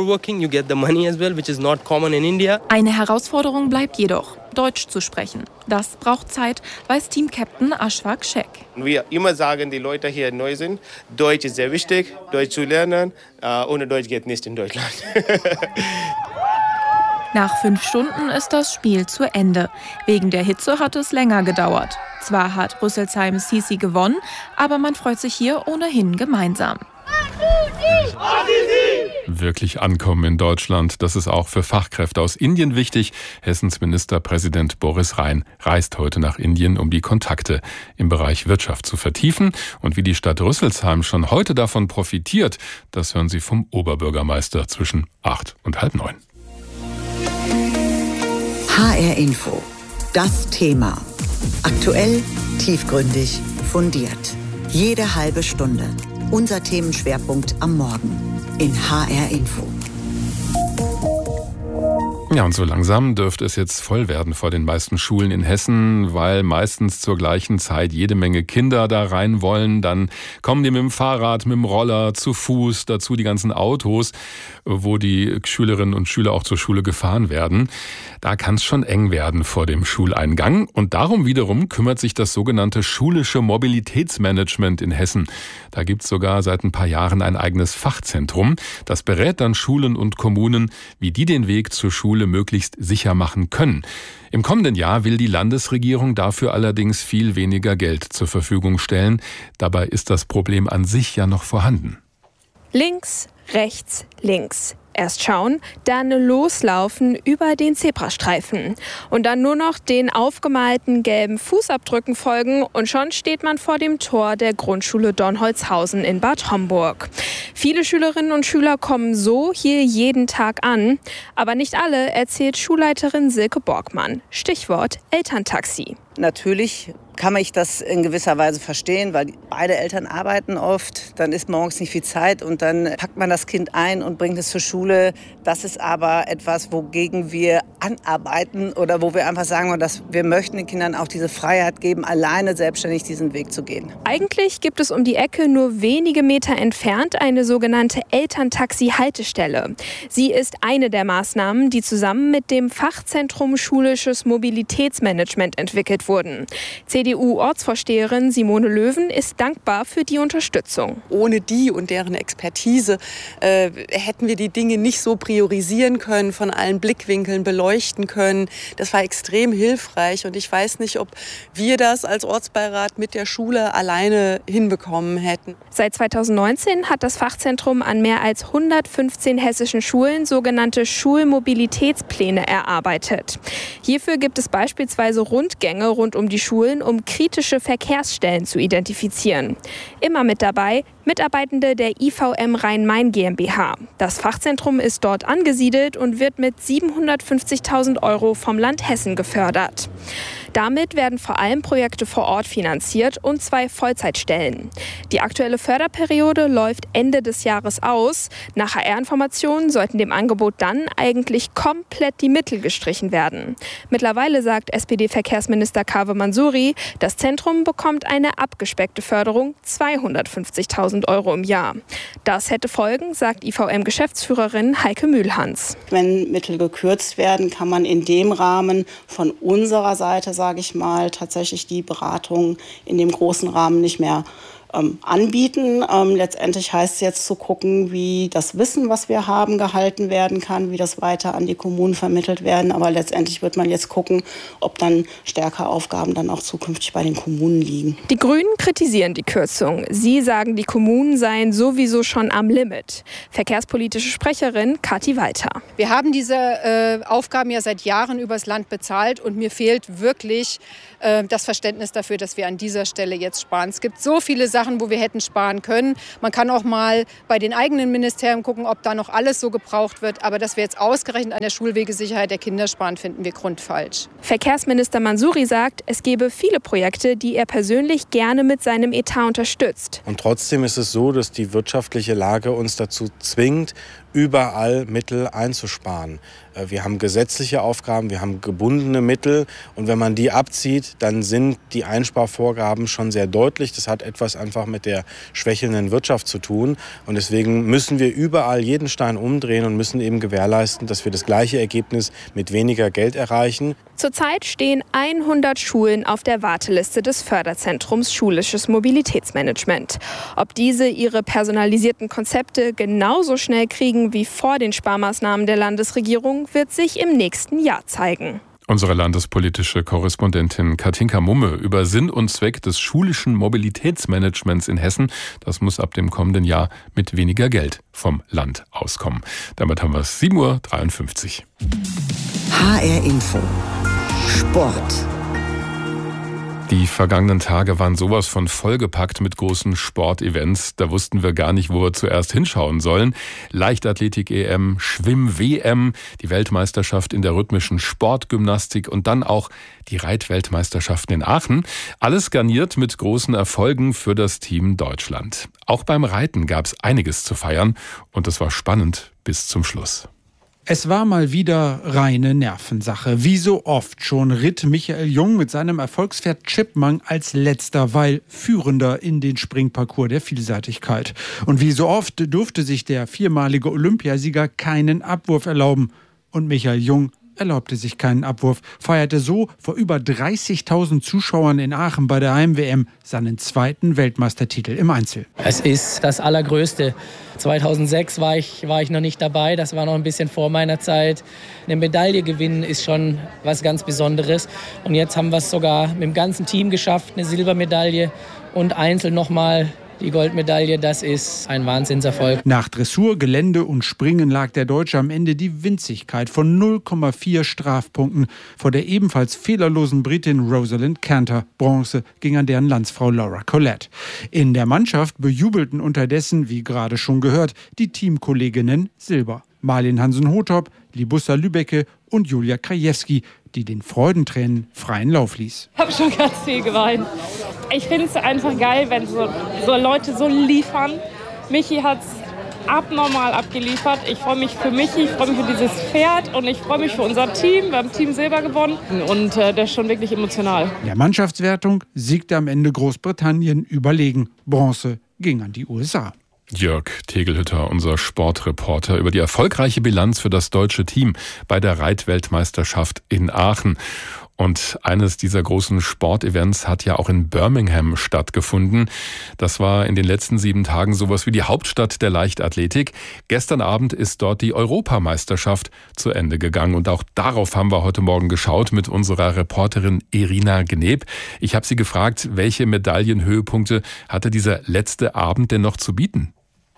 Eine Herausforderung bleibt jedoch, Deutsch zu sprechen. Das braucht Zeit, weiß Team-Captain Ashfaq Sheikh. Wir immer sagen, die Leute hier neu sind, Deutsch ist sehr wichtig, Deutsch zu lernen. Ohne Deutsch geht nicht in Deutschland. Nach 5 Stunden ist das Spiel zu Ende. Wegen der Hitze hat es länger gedauert. Zwar hat Rüsselsheim Sisi gewonnen, aber man freut sich hier ohnehin gemeinsam. Wirklich ankommen in Deutschland, das ist auch für Fachkräfte aus Indien wichtig. Hessens Ministerpräsident Boris Rhein reist heute nach Indien, um die Kontakte im Bereich Wirtschaft zu vertiefen. Und wie die Stadt Rüsselsheim schon heute davon profitiert, das hören Sie vom Oberbürgermeister zwischen 8 und halb 9. HR Info. Das Thema. Aktuell, tiefgründig, fundiert. Jede halbe Stunde. Unser Themenschwerpunkt am Morgen in HR Info. Ja, und so langsam dürfte es jetzt voll werden vor den meisten Schulen in Hessen, weil meistens zur gleichen Zeit jede Menge Kinder da rein wollen. Dann kommen die mit dem Fahrrad, mit dem Roller, zu Fuß, dazu die ganzen Autos, wo die Schülerinnen und Schüler auch zur Schule gefahren werden. Da kann es schon eng werden vor dem Schuleingang. Und darum wiederum kümmert sich das sogenannte schulische Mobilitätsmanagement in Hessen. Da gibt es sogar seit ein paar Jahren ein eigenes Fachzentrum. Das berät dann Schulen und Kommunen, wie die den Weg zur Schule möglichst sicher machen können. Im kommenden Jahr will die Landesregierung dafür allerdings viel weniger Geld zur Verfügung stellen. Dabei ist das Problem an sich ja noch vorhanden. Links, rechts, links. Erst schauen, dann loslaufen über den Zebrastreifen. Und dann nur noch den aufgemalten gelben Fußabdrücken folgen und schon steht man vor dem Tor der Grundschule Dornholzhausen in Bad Homburg. Viele Schülerinnen und Schüler kommen so hier jeden Tag an. Aber nicht alle, erzählt Schulleiterin Silke Borgmann. Stichwort Elterntaxi. Natürlich kann ich das in gewisser Weise verstehen, weil beide Eltern arbeiten oft. Dann ist morgens nicht viel Zeit und dann packt man das Kind ein und bringt es zur Schule. Das ist aber etwas, wogegen wir anarbeiten oder wo wir einfach sagen, dass wir möchten den Kindern auch diese Freiheit geben, alleine selbstständig diesen Weg zu gehen. Eigentlich gibt es um die Ecke nur wenige Meter entfernt eine sogenannte Elterntaxi-Haltestelle. Sie ist eine der Maßnahmen, die zusammen mit dem Fachzentrum Schulisches Mobilitätsmanagement entwickelt wurden. CDU-Ortsvorsteherin Simone Löwen ist dankbar für die Unterstützung. Ohne die und deren Expertise hätten wir die Dinge nicht so priorisieren können, von allen Blickwinkeln beleuchten können. Das war extrem hilfreich und ich weiß nicht, ob wir das als Ortsbeirat mit der Schule alleine hinbekommen hätten. Seit 2019 hat das Fachzentrum an mehr als 115 hessischen Schulen sogenannte Schulmobilitätspläne erarbeitet. Hierfür gibt es beispielsweise Rundgänge rund um die Schulen, um kritische Verkehrsstellen zu identifizieren. Immer mit dabei Mitarbeitende der IVM Rhein-Main GmbH. Das Fachzentrum ist dort angesiedelt und wird mit 750.000 € vom Land Hessen gefördert. Damit werden vor allem Projekte vor Ort finanziert und 2 Vollzeitstellen. Die aktuelle Förderperiode läuft Ende des Jahres aus. Nach HR-Informationen sollten dem Angebot dann eigentlich komplett die Mittel gestrichen werden. Mittlerweile sagt SPD-Verkehrsminister Kaveh Mansuri, das Zentrum bekommt eine abgespeckte Förderung, 250.000 € im Jahr. Das hätte Folgen, sagt IVM-Geschäftsführerin Heike Mühlhans. Wenn Mittel gekürzt werden, kann man in dem Rahmen von unserer Seite, sage ich mal, tatsächlich die Beratung in dem großen Rahmen nicht mehr anbieten. Letztendlich heißt es jetzt zu gucken, wie das Wissen, was wir haben, gehalten werden kann, wie das weiter an die Kommunen vermittelt werden. Aber letztendlich wird man jetzt gucken, ob dann stärker Aufgaben dann auch zukünftig bei den Kommunen liegen. Die Grünen kritisieren die Kürzung. Sie sagen, die Kommunen seien sowieso schon am Limit. Verkehrspolitische Sprecherin Kathi Walter. Wir haben diese Aufgaben ja seit Jahren übers Land bezahlt und mir fehlt wirklich das Verständnis dafür, dass wir an dieser Stelle jetzt sparen. Es gibt so viele Sachen, wo wir hätten sparen können. Man kann auch mal bei den eigenen Ministerien gucken, ob da noch alles so gebraucht wird. Aber dass wir jetzt ausgerechnet an der Schulwegesicherheit der Kinder sparen, finden wir grundfalsch. Verkehrsminister Mansouri sagt, es gebe viele Projekte, die er persönlich gerne mit seinem Etat unterstützt. Und trotzdem ist es so, dass die wirtschaftliche Lage uns dazu zwingt, überall Mittel einzusparen. Wir haben gesetzliche Aufgaben, wir haben gebundene Mittel und wenn man die abzieht, dann sind die Einsparvorgaben schon sehr deutlich. Das hat etwas einfach mit der schwächelnden Wirtschaft zu tun und deswegen müssen wir überall jeden Stein umdrehen und müssen eben gewährleisten, dass wir das gleiche Ergebnis mit weniger Geld erreichen. Zurzeit stehen 100 Schulen auf der Warteliste des Förderzentrums Schulisches Mobilitätsmanagement. Ob diese ihre personalisierten Konzepte genauso schnell kriegen wie vor den Sparmaßnahmen der Landesregierung, wird sich im nächsten Jahr zeigen. Unsere landespolitische Korrespondentin Katinka Mumme über Sinn und Zweck des schulischen Mobilitätsmanagements in Hessen. Das muss ab dem kommenden Jahr mit weniger Geld vom Land auskommen. Damit haben wir es 7:53 Uhr. HR Info. Sport. Die vergangenen Tage waren sowas von vollgepackt mit großen Sportevents. Da wussten wir gar nicht, wo wir zuerst hinschauen sollen. Leichtathletik-EM, Schwimm-WM, die Weltmeisterschaft in der rhythmischen Sportgymnastik und dann auch die Reitweltmeisterschaften in Aachen. Alles garniert mit großen Erfolgen für das Team Deutschland. Auch beim Reiten gab es einiges zu feiern und es war spannend bis zum Schluss. Es war mal wieder reine Nervensache. Wie so oft schon ritt Michael Jung mit seinem Erfolgspferd Chipmunk als letzter, weil Führender in den Springparcours der Vielseitigkeit. Und wie so oft durfte sich der viermalige Olympiasieger keinen Abwurf erlauben. Und Michael Jung erlaubte sich keinen Abwurf, feierte so vor über 30.000 Zuschauern in Aachen bei der Heim-WM seinen zweiten Weltmeistertitel im Einzel. Es ist das Allergrößte. 2006 war ich noch nicht dabei, das war noch ein bisschen vor meiner Zeit. Eine Medaille gewinnen ist schon was ganz Besonderes. Und jetzt haben wir es sogar mit dem ganzen Team geschafft, eine Silbermedaille und Einzel nochmal die Goldmedaille, das ist ein Wahnsinnserfolg. Nach Dressur, Gelände und Springen lag der Deutsche am Ende die Winzigkeit von 0,4 Strafpunkten vor der ebenfalls fehlerlosen Britin Rosalind Cantor. Bronze ging an deren Landsfrau Laura Collette. In der Mannschaft bejubelten unterdessen, wie gerade schon gehört, die Teamkolleginnen Silber. Marlin Hansen-Hothop, Libussa Lübecke und Julia Krajewski, die den Freudentränen freien Lauf ließ. Ich habe schon ganz viel geweint. Ich finde es einfach geil, wenn so Leute so liefern. Michi hat es abnormal abgeliefert. Ich freue mich für Michi, ich freue mich für dieses Pferd und ich freue mich für unser Team. Wir haben Team Silber gewonnen und das ist schon wirklich emotional. In der Mannschaftswertung siegte am Ende Großbritannien überlegen. Bronze ging an die USA. Jörg Tegelhütter, unser Sportreporter, über die erfolgreiche Bilanz für das deutsche Team bei der Reitweltmeisterschaft in Aachen. Und eines dieser großen Sportevents hat ja auch in Birmingham stattgefunden. Das war in den letzten 7 Tagen sowas wie die Hauptstadt der Leichtathletik. Gestern Abend ist dort die Europameisterschaft zu Ende gegangen. Und auch darauf haben wir heute Morgen geschaut mit unserer Reporterin Irina Gneb. Ich habe sie gefragt, welche Medaillenhöhepunkte hatte dieser letzte Abend denn noch zu bieten?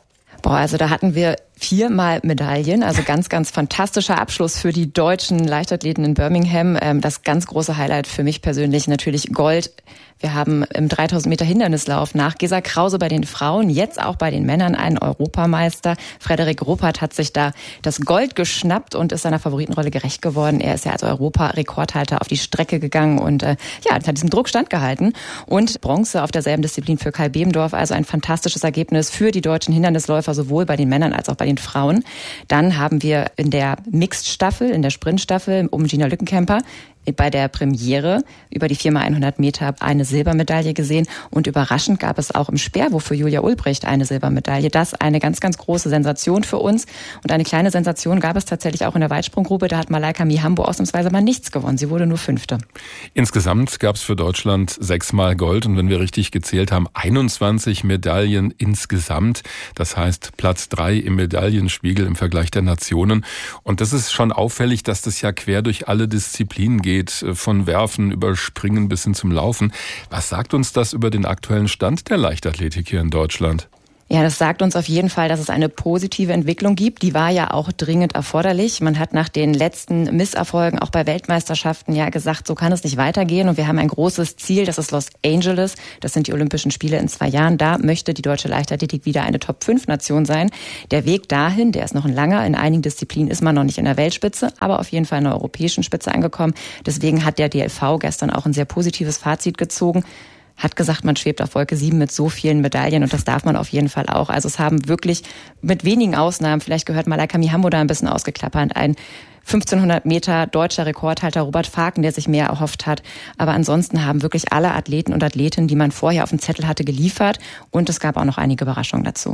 Also da hatten wir 4-mal Medaillen, also ganz, ganz fantastischer Abschluss für die deutschen Leichtathleten in Birmingham. Das ganz große Highlight für mich persönlich natürlich Gold. Wir haben im 3000 Meter Hindernislauf nach Gesa Krause bei den Frauen, jetzt auch bei den Männern einen Europameister. Frederik Ruppert hat sich da das Gold geschnappt und ist seiner Favoritenrolle gerecht geworden. Er ist ja als Europarekordhalter auf die Strecke gegangen und hat diesem Druck standgehalten. Und Bronze auf derselben Disziplin für Kai Bebendorf, also ein fantastisches Ergebnis für die deutschen Hindernisläufer, sowohl bei den Männern als auch bei den Frauen. Dann haben wir in der Mixed-Staffel, in der Sprint-Staffel um Gina Lückenkämper bei der Premiere über die 4x100 Meter eine Silbermedaille gesehen. Und überraschend gab es auch im Speerwurf für Julia Ulbricht eine Silbermedaille. Das eine ganz, ganz große Sensation für uns. Und eine kleine Sensation gab es tatsächlich auch in der Weitsprunggrube. Da hat Malaika Mihambo ausnahmsweise mal nichts gewonnen. Sie wurde nur 5. Insgesamt gab es für Deutschland 6-mal Gold. Und wenn wir richtig gezählt haben, 21 Medaillen insgesamt. Das heißt Platz 3 im Medaillenspiegel im Vergleich der Nationen. Und das ist schon auffällig, dass das ja quer durch alle Disziplinen geht, von Werfen über Springen bis hin zum Laufen. Was sagt uns das über den aktuellen Stand der Leichtathletik hier in Deutschland? Ja, das sagt uns auf jeden Fall, dass es eine positive Entwicklung gibt. Die war ja auch dringend erforderlich. Man hat nach den letzten Misserfolgen auch bei Weltmeisterschaften ja gesagt, so kann es nicht weitergehen. Und wir haben ein großes Ziel, das ist Los Angeles. Das sind die Olympischen Spiele in 2 Jahren. Da möchte die deutsche Leichtathletik wieder eine Top-5-Nation sein. Der Weg dahin, der ist noch ein langer. In einigen Disziplinen ist man noch nicht in der Weltspitze, aber auf jeden Fall in der europäischen Spitze angekommen. Deswegen hat der DLV gestern auch ein sehr positives Fazit gezogen. Hat gesagt, man schwebt auf Wolke 7 mit so vielen Medaillen und das darf man auf jeden Fall auch. Also es haben wirklich mit wenigen Ausnahmen, vielleicht gehört Malaika Mihambo da ein bisschen ausgeklappert, ein 1500 Meter deutscher Rekordhalter Robert Faken, der sich mehr erhofft hat. Aber ansonsten haben wirklich alle Athleten und Athletinnen, die man vorher auf dem Zettel hatte, geliefert und es gab auch noch einige Überraschungen dazu.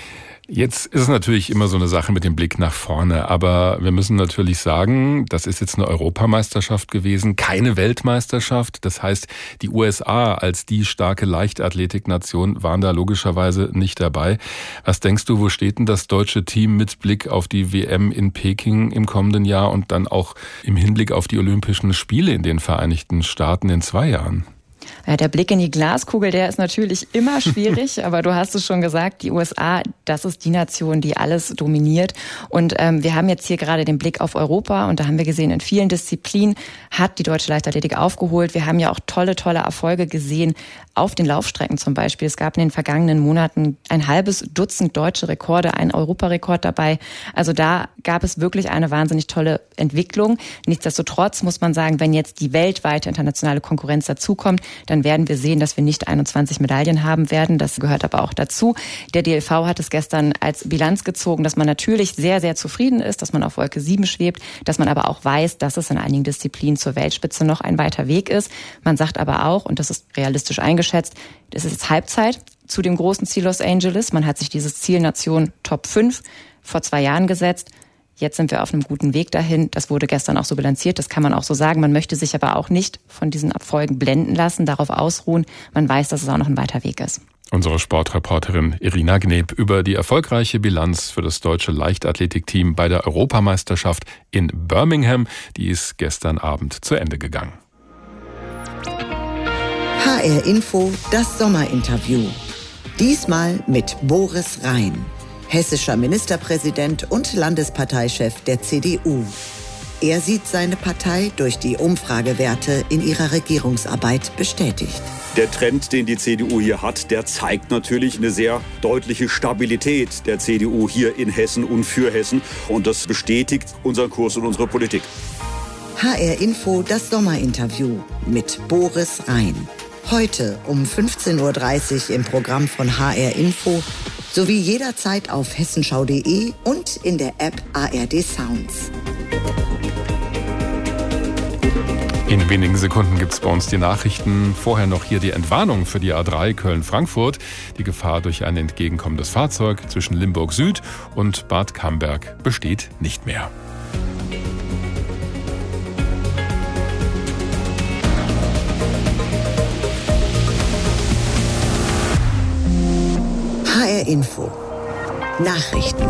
Jetzt ist es natürlich immer so eine Sache mit dem Blick nach vorne, aber wir müssen natürlich sagen, das ist jetzt eine Europameisterschaft gewesen, keine Weltmeisterschaft. Das heißt, die USA als die starke Leichtathletiknation waren da logischerweise nicht dabei. Was denkst du, wo steht denn das deutsche Team mit Blick auf die WM in Peking im kommenden Jahr und dann auch im Hinblick auf die Olympischen Spiele in den Vereinigten Staaten in 2 Jahren? Ja, der Blick in die Glaskugel, der ist natürlich immer schwierig, aber du hast es schon gesagt, die USA, das ist die Nation, die alles dominiert. Und wir haben jetzt hier gerade den Blick auf Europa und da haben wir gesehen, in vielen Disziplinen hat die deutsche Leichtathletik aufgeholt. Wir haben ja auch tolle Erfolge gesehen auf den Laufstrecken zum Beispiel. Es gab in den vergangenen Monaten ein halbes Dutzend deutsche Rekorde, ein Europarekord dabei. Also da gab es wirklich eine wahnsinnig tolle Entwicklung. Nichtsdestotrotz muss man sagen, wenn jetzt die weltweite internationale Konkurrenz dazukommt, dann werden wir sehen, dass wir nicht 21 Medaillen haben werden. Das gehört aber auch dazu. Der DLV hat es gestern als Bilanz gezogen, dass man natürlich sehr, sehr zufrieden ist, dass man auf Wolke 7 schwebt, dass man aber auch weiß, dass es in einigen Disziplinen zur Weltspitze noch ein weiter Weg ist. Man sagt aber auch, und das ist realistisch eingeschätzt, das ist jetzt Halbzeit zu dem großen Ziel Los Angeles. Man hat sich dieses Ziel Nation Top 5 vor 2 Jahren gesetzt. Jetzt sind wir auf einem guten Weg dahin. Das wurde gestern auch so bilanziert. Das kann man auch so sagen. Man möchte sich aber auch nicht von diesen Erfolgen blenden lassen, darauf ausruhen. Man weiß, dass es auch noch ein weiter Weg ist. Unsere Sportreporterin Irina Gneb über die erfolgreiche Bilanz für das deutsche Leichtathletikteam bei der Europameisterschaft in Birmingham. Die ist gestern Abend zu Ende gegangen. HR Info, das Sommerinterview. Diesmal mit Boris Rhein, hessischer Ministerpräsident und Landesparteichef der CDU. Er sieht seine Partei durch die Umfragewerte in ihrer Regierungsarbeit bestätigt. Der Trend, den die CDU hier hat, der zeigt natürlich eine sehr deutliche Stabilität der CDU hier in Hessen und für Hessen. Und das bestätigt unseren Kurs und unsere Politik. HR Info, das Sommerinterview mit Boris Rhein. Heute um 15.30 Uhr im Programm von HR Info sowie jederzeit auf hessenschau.de und in der App ARD Sounds. In wenigen Sekunden gibt es bei uns die Nachrichten. Vorher noch hier die Entwarnung für die A3 Köln-Frankfurt. Die Gefahr durch ein entgegenkommendes Fahrzeug zwischen Limburg Süd und Bad Camberg besteht nicht mehr. HR Info. Nachrichten.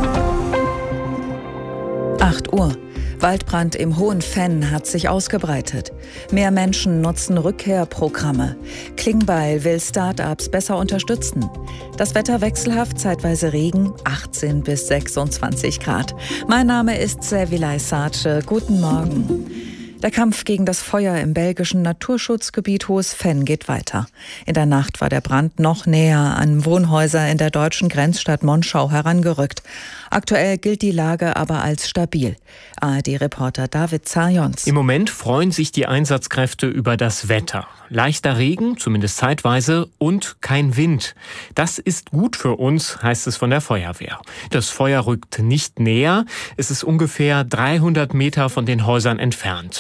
8 Uhr. Waldbrand im Hohen Venn hat sich ausgebreitet. Mehr Menschen nutzen Rückkehrprogramme. Klingbeil will Start-ups besser unterstützen. Das Wetter wechselhaft, zeitweise Regen, 18 bis 26 Grad. Mein Name ist Servilay Sace. Guten Morgen. Der Kampf gegen das Feuer im belgischen Naturschutzgebiet Hohes Venn geht weiter. In der Nacht war der Brand noch näher an Wohnhäuser in der deutschen Grenzstadt Monschau herangerückt. Aktuell gilt die Lage aber als stabil. ARD-Reporter David Zajons. Im Moment freuen sich die Einsatzkräfte über das Wetter. Leichter Regen, zumindest zeitweise, und kein Wind. Das ist gut für uns, heißt es von der Feuerwehr. Das Feuer rückt nicht näher. Es ist ungefähr 300 Meter von den Häusern entfernt.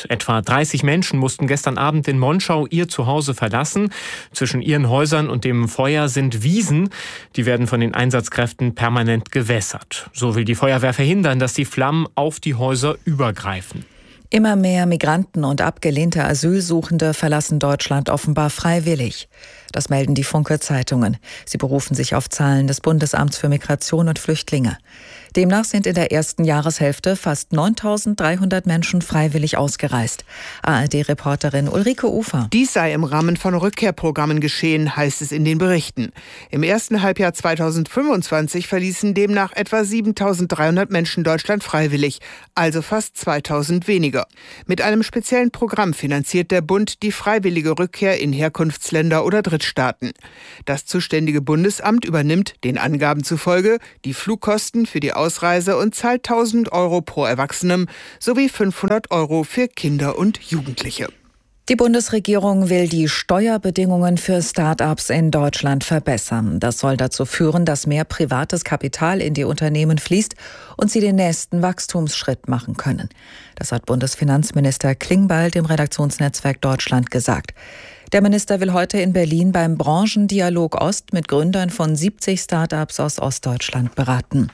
Etwa 30 Menschen mussten gestern Abend in Monschau ihr Zuhause verlassen. Zwischen ihren Häusern und dem Feuer sind Wiesen. Die werden von den Einsatzkräften permanent gewässert. So will die Feuerwehr verhindern, dass die Flammen auf die Häuser übergreifen. Immer mehr Migranten und abgelehnte Asylsuchende verlassen Deutschland offenbar freiwillig. Das melden die Funke-Zeitungen. Sie berufen sich auf Zahlen des Bundesamts für Migration und Flüchtlinge. Demnach sind in der ersten Jahreshälfte fast 9.300 Menschen freiwillig ausgereist. ARD-Reporterin Ulrike Ufer. Dies sei im Rahmen von Rückkehrprogrammen geschehen, heißt es in den Berichten. Im ersten Halbjahr 2025 verließen demnach etwa 7.300 Menschen Deutschland freiwillig, also fast 2.000 weniger. Mit einem speziellen Programm finanziert der Bund die freiwillige Rückkehr in Herkunftsländer oder Drittstaaten. Das zuständige Bundesamt übernimmt, den Angaben zufolge, die Flugkosten für die Ausreise und zahlt 1.000 € pro Erwachsenem sowie 500 € für Kinder und Jugendliche. Die Bundesregierung will die Steuerbedingungen für Start-ups in Deutschland verbessern. Das soll dazu führen, dass mehr privates Kapital in die Unternehmen fließt und sie den nächsten Wachstumsschritt machen können. Das hat Bundesfinanzminister Klingbeil dem Redaktionsnetzwerk Deutschland gesagt. Der Minister will heute in Berlin beim Branchendialog Ost mit Gründern von 70 Start-ups aus Ostdeutschland beraten.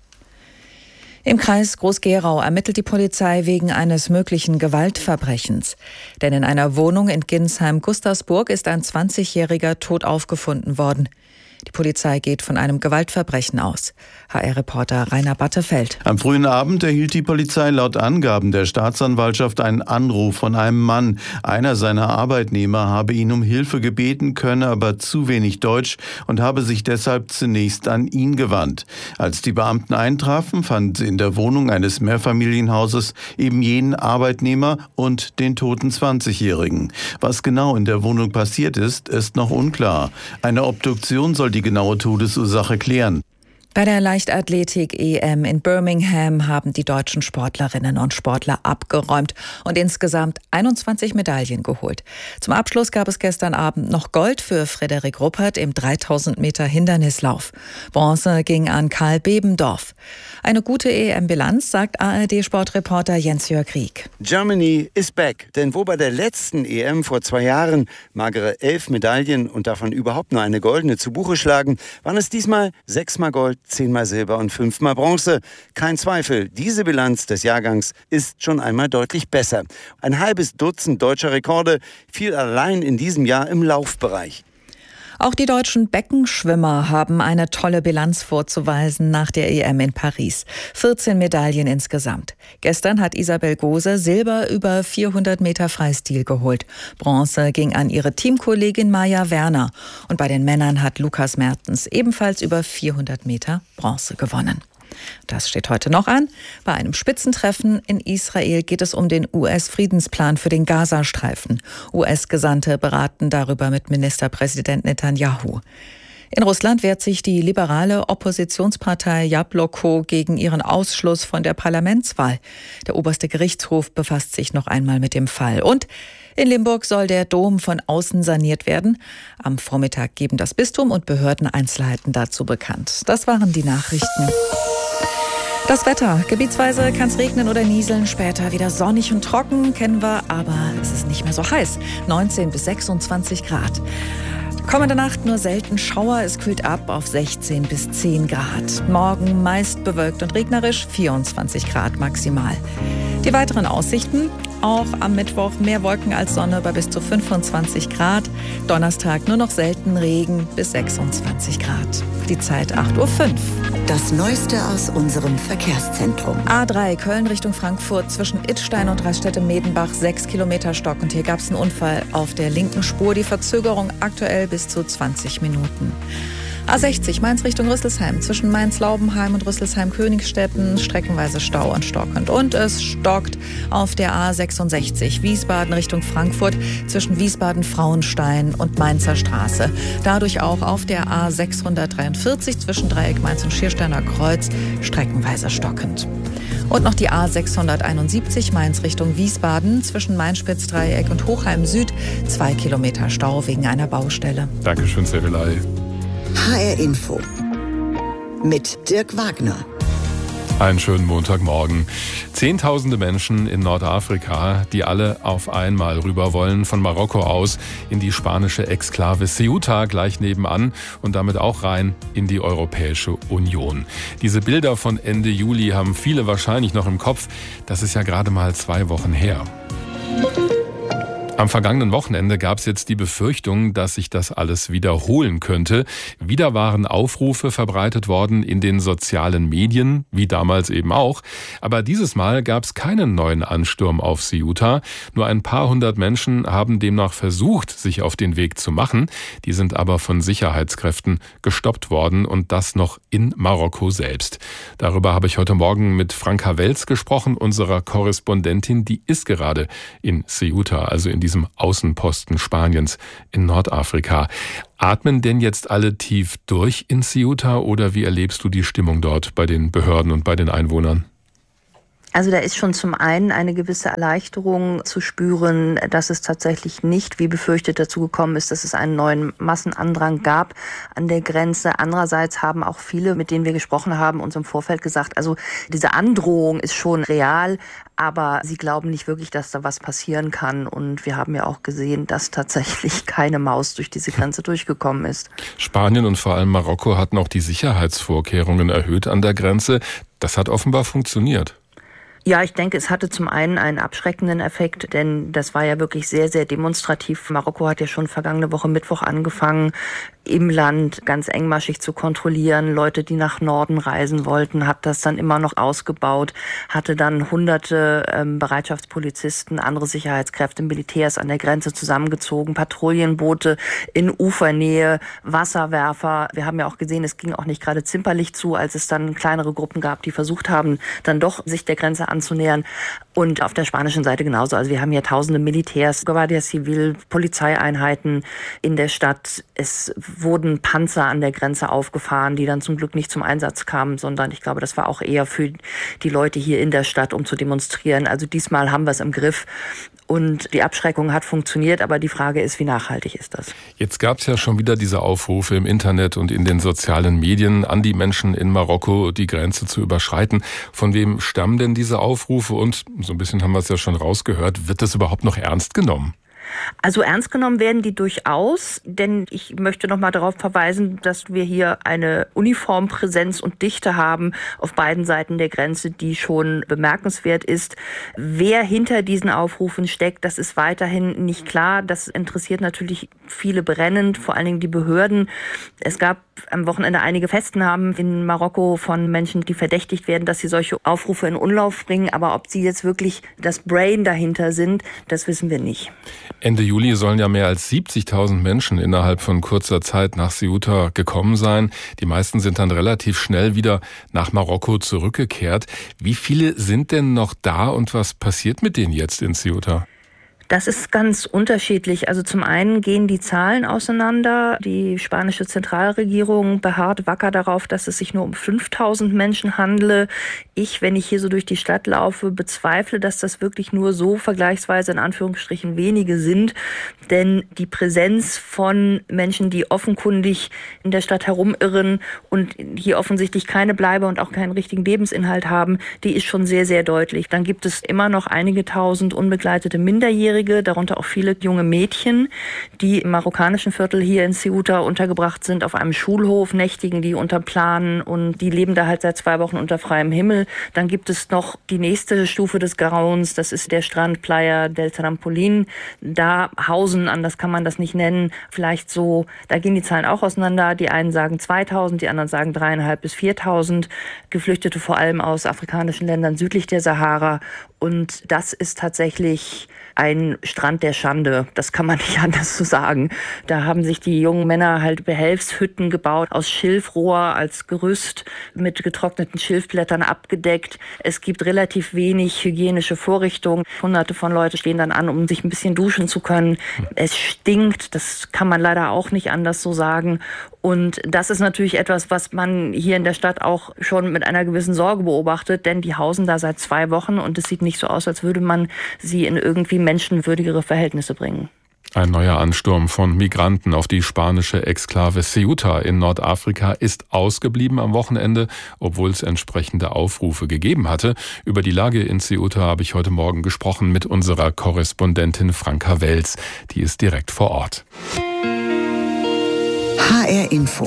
Im Kreis Groß-Gerau ermittelt die Polizei wegen eines möglichen Gewaltverbrechens. Denn in einer Wohnung in Ginsheim-Gustavsburg ist ein 20-Jähriger tot aufgefunden worden. Die Polizei geht von einem Gewaltverbrechen aus. HR-Reporter Rainer Battefeld. Am frühen Abend erhielt die Polizei laut Angaben der Staatsanwaltschaft einen Anruf von einem Mann. Einer seiner Arbeitnehmer habe ihn um Hilfe gebeten, könne aber zu wenig Deutsch und habe sich deshalb zunächst an ihn gewandt. Als die Beamten eintrafen, fanden sie in der Wohnung eines Mehrfamilienhauses eben jenen Arbeitnehmer und den toten 20-Jährigen. Was genau in der Wohnung passiert ist, ist noch unklar. Eine Obduktion soll die genaue Todesursache klären. Bei der Leichtathletik-EM in Birmingham haben die deutschen Sportlerinnen und Sportler abgeräumt und insgesamt 21 Medaillen geholt. Zum Abschluss gab es gestern Abend noch Gold für Frederik Ruppert im 3000 Meter Hindernislauf. Bronze ging an Karl Bebendorf. Eine gute EM-Bilanz, sagt ARD-Sportreporter Jens-Jörg Rieck. Germany is back. Denn wo bei der letzten EM vor 2 Jahren magere 11 Medaillen und davon überhaupt nur eine goldene zu Buche schlagen, waren es diesmal 6-mal Gold, 10-mal Silber und 5-mal Bronze. Kein Zweifel, diese Bilanz des Jahrgangs ist schon einmal deutlich besser. Ein halbes Dutzend deutscher Rekorde fiel allein in diesem Jahr im Laufbereich. Auch die deutschen Beckenschwimmer haben eine tolle Bilanz vorzuweisen nach der EM in Paris. 14 Medaillen insgesamt. Gestern hat Isabel Gose Silber über 400 Meter Freistil geholt. Bronze ging an ihre Teamkollegin Maja Werner. Und bei den Männern hat Lukas Mertens ebenfalls über 400 Meter Bronze gewonnen. Das steht heute noch an. Bei einem Spitzentreffen in Israel geht es um den US-Friedensplan für den Gazastreifen. US-Gesandte beraten darüber mit Ministerpräsident Netanyahu. In Russland wehrt sich die liberale Oppositionspartei Jabloko gegen ihren Ausschluss von der Parlamentswahl. Der oberste Gerichtshof befasst sich noch einmal mit dem Fall. Und in Limburg soll der Dom von außen saniert werden. Am Vormittag geben das Bistum und Behörden Einzelheiten dazu bekannt. Das waren die Nachrichten. Das Wetter. Gebietsweise kann es regnen oder nieseln, später wieder sonnig und trocken, kennen wir, aber es ist nicht mehr so heiß. 19 bis 26 Grad. Kommende Nacht nur selten Schauer, es kühlt ab auf 16 bis 10 Grad. Morgen meist bewölkt und regnerisch, 24 Grad maximal. Die weiteren Aussichten, auch am Mittwoch mehr Wolken als Sonne bei bis zu 25 Grad. Donnerstag nur noch selten Regen bis 26 Grad. Die Zeit 8:05 Uhr. Das Neueste aus unserem Verkehrszentrum. A3 Köln Richtung Frankfurt zwischen Idstein und Raststätte-Medenbach 6 Kilometer Stock. Und hier gab es einen Unfall auf der linken Spur. Die Verzögerung aktuell bis zu 20 Minuten. A60 Mainz Richtung Rüsselsheim zwischen Mainz-Laubenheim und Rüsselsheim-Königsstetten streckenweise Stau und stockend. Und es stockt auf der A66 Wiesbaden Richtung Frankfurt zwischen Wiesbaden-Frauenstein und Mainzer Straße. Dadurch auch auf der A643 zwischen Dreieck Mainz und Schiersteiner Kreuz streckenweise stockend. Und noch die A671 Mainz Richtung Wiesbaden zwischen Mainspitz-Dreieck und Hochheim Süd 2 Kilometer Stau wegen einer Baustelle. Dankeschön, Servelei. HR Info mit Dirk Wagner. Einen schönen Montagmorgen. Zehntausende Menschen in Nordafrika, die alle auf einmal rüber wollen, von Marokko aus in die spanische Exklave Ceuta gleich nebenan und damit auch rein in die Europäische Union. Diese Bilder von Ende Juli haben viele wahrscheinlich noch im Kopf. Das ist ja gerade mal 2 Wochen her. Am vergangenen Wochenende gab es jetzt die Befürchtung, dass sich das alles wiederholen könnte. Wieder waren Aufrufe verbreitet worden in den sozialen Medien, wie damals eben auch. Aber dieses Mal gab es keinen neuen Ansturm auf Ceuta. Nur ein paar hundert Menschen haben demnach versucht, sich auf den Weg zu machen. Die sind aber von Sicherheitskräften gestoppt worden und das noch in Marokko selbst. Darüber habe ich heute Morgen mit Franka Welz gesprochen, unserer Korrespondentin. Die ist gerade in Ceuta, also in diesem Außenposten Spaniens in Nordafrika. Atmen denn jetzt alle tief durch in Ceuta oder wie erlebst du die Stimmung dort bei den Behörden und bei den Einwohnern? Also da ist schon zum einen eine gewisse Erleichterung zu spüren, dass es tatsächlich nicht, wie befürchtet, dazu gekommen ist, dass es einen neuen Massenandrang gab an der Grenze. Andererseits haben auch viele, mit denen wir gesprochen haben, uns im Vorfeld gesagt, also diese Androhung ist schon real, aber sie glauben nicht wirklich, dass da was passieren kann. Und wir haben ja auch gesehen, dass tatsächlich keine Maus durch diese Grenze durchgekommen ist. Spanien und vor allem Marokko hatten auch die Sicherheitsvorkehrungen erhöht an der Grenze. Das hat offenbar funktioniert. Ja, ich denke, es hatte zum einen einen abschreckenden Effekt, denn das war ja wirklich sehr, sehr demonstrativ. Marokko hat ja schon vergangene Woche Mittwoch angefangen, im Land ganz engmaschig zu kontrollieren. Leute, die nach Norden reisen wollten, hat das dann immer noch ausgebaut, hatte dann hunderte Bereitschaftspolizisten, andere Sicherheitskräfte, Militärs an der Grenze zusammengezogen, Patrouillenboote in Ufernähe, Wasserwerfer. Wir haben ja auch gesehen, es ging auch nicht gerade zimperlich zu, als es dann kleinere Gruppen gab, die versucht haben, dann doch sich der Grenze anzunähern. Und auf der spanischen Seite genauso. Also wir haben hier tausende Militärs, Guardia Civil, Polizeieinheiten in der Stadt. Es wurden Panzer an der Grenze aufgefahren, die dann zum Glück nicht zum Einsatz kamen, sondern ich glaube, das war auch eher für die Leute hier in der Stadt, um zu demonstrieren. Also diesmal haben wir es im Griff. Und die Abschreckung hat funktioniert, aber die Frage ist, wie nachhaltig ist das? Jetzt gab es ja schon wieder diese Aufrufe im Internet und in den sozialen Medien an die Menschen in Marokko, die Grenze zu überschreiten. Von wem stammen denn diese Aufrufe? Und so ein bisschen haben wir es ja schon rausgehört, wird das überhaupt noch ernst genommen? Also ernst genommen werden die durchaus, denn ich möchte noch mal darauf verweisen, dass wir hier eine Uniformpräsenz und Dichte haben auf beiden Seiten der Grenze, die schon bemerkenswert ist. Wer hinter diesen Aufrufen steckt, das ist weiterhin nicht klar. Das interessiert natürlich viele brennend, vor allen Dingen die Behörden. Es gab am Wochenende einige Festnahmen in Marokko von Menschen, die verdächtigt werden, dass sie solche Aufrufe in Umlauf bringen. Aber ob sie jetzt wirklich das Brain dahinter sind, das wissen wir nicht. Ende Juli sollen ja mehr als 70.000 Menschen innerhalb von kurzer Zeit nach Ceuta gekommen sein. Die meisten sind dann relativ schnell wieder nach Marokko zurückgekehrt. Wie viele sind denn noch da und was passiert mit denen jetzt in Ceuta? Das ist ganz unterschiedlich. Also zum einen gehen die Zahlen auseinander. Die spanische Zentralregierung beharrt wacker darauf, dass es sich nur um 5.000 Menschen handle. Ich, wenn ich hier so durch die Stadt laufe, bezweifle, dass das wirklich nur so vergleichsweise in Anführungsstrichen wenige sind. Denn die Präsenz von Menschen, die offenkundig in der Stadt herumirren und hier offensichtlich keine Bleibe und auch keinen richtigen Lebensinhalt haben, die ist schon sehr, sehr deutlich. Dann gibt es immer noch einige tausend unbegleitete Minderjährige, darunter auch viele junge Mädchen, die im marokkanischen Viertel hier in Ceuta untergebracht sind, auf einem Schulhof nächtigen, die unter Planen und die leben da halt seit 2 Wochen unter freiem Himmel. Dann gibt es noch die nächste Stufe des Grauens, das ist der Strand Playa del Trampolín. Da hausen, anders kann man das nicht nennen, vielleicht so, da gehen die Zahlen auch auseinander. Die einen sagen 2.000, die anderen sagen 3.500 bis 4.000 Geflüchtete, vor allem aus afrikanischen Ländern südlich der Sahara. Und das ist tatsächlich ein Strand der Schande. Das kann man nicht anders so sagen. Da haben sich die jungen Männer halt Behelfshütten gebaut, aus Schilfrohr als Gerüst mit getrockneten Schilfblättern abgedeckt. Es gibt relativ wenig hygienische Vorrichtungen. Hunderte von Leuten stehen dann an, um sich ein bisschen duschen zu können. Es stinkt, das kann man leider auch nicht anders so sagen. Und das ist natürlich etwas, was man hier in der Stadt auch schon mit einer gewissen Sorge beobachtet, denn die hausen da seit 2 Wochen und es sieht nicht so aus, als würde man sie in irgendwie menschenwürdigere Verhältnisse bringen. Ein neuer Ansturm von Migranten auf die spanische Exklave Ceuta in Nordafrika ist ausgeblieben am Wochenende, obwohl es entsprechende Aufrufe gegeben hatte. Über die Lage in Ceuta habe ich heute Morgen gesprochen mit unserer Korrespondentin Franka Welz. Die ist direkt vor Ort. HR Info.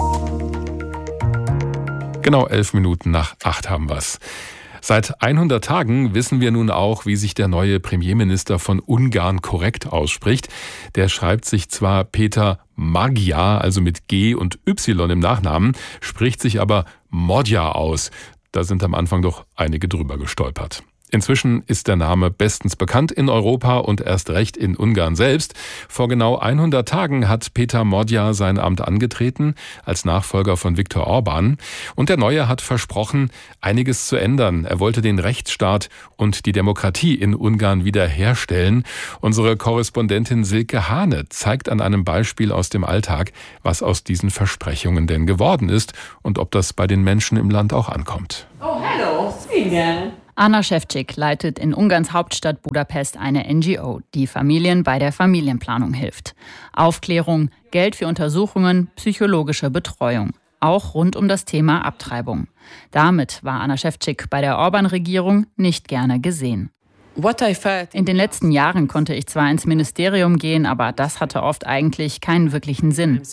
Genau 11 Minuten nach 8 haben wir's. Seit 100 Tagen wissen wir nun auch, wie sich der neue Premierminister von Ungarn korrekt ausspricht. Der schreibt sich zwar Peter Magyar, also mit G und Y im Nachnamen, spricht sich aber Magyar aus. Da sind am Anfang doch einige drüber gestolpert. Inzwischen ist der Name bestens bekannt in Europa und erst recht in Ungarn selbst. Vor genau 100 Tagen hat Peter Magyar sein Amt angetreten als Nachfolger von Viktor Orbán. Und der Neue hat versprochen, einiges zu ändern. Er wollte den Rechtsstaat und die Demokratie in Ungarn wiederherstellen. Unsere Korrespondentin Silke Hane zeigt an einem Beispiel aus dem Alltag, was aus diesen Versprechungen denn geworden ist und ob das bei den Menschen im Land auch ankommt. Oh, hello, Sweden. Anna Šefčík leitet in Ungarns Hauptstadt Budapest eine NGO, die Familien bei der Familienplanung hilft. Aufklärung, Geld für Untersuchungen, psychologische Betreuung. Auch rund um das Thema Abtreibung. Damit war Anna Šefčík bei der Orbán-Regierung nicht gerne gesehen. In den letzten Jahren konnte ich zwar ins Ministerium gehen, aber das hatte oft eigentlich keinen wirklichen Sinn.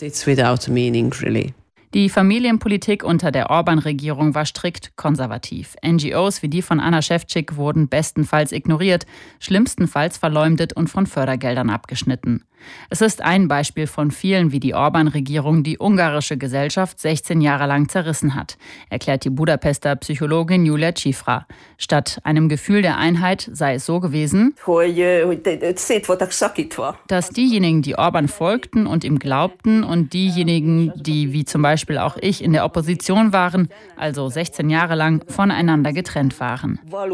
Die Familienpolitik unter der Orbán-Regierung war strikt konservativ. NGOs wie die von Anna Šefčík wurden bestenfalls ignoriert, schlimmstenfalls verleumdet und von Fördergeldern abgeschnitten. Es ist ein Beispiel von vielen, wie die Orbán-Regierung die ungarische Gesellschaft 16 Jahre lang zerrissen hat, erklärt die Budapester Psychologin Julia Cifra. Statt einem Gefühl der Einheit sei es so gewesen, dass diejenigen, die Orbán folgten und ihm glaubten, und diejenigen, die wie zum Beispiel auch ich in der Opposition waren, also 16 Jahre lang voneinander getrennt waren.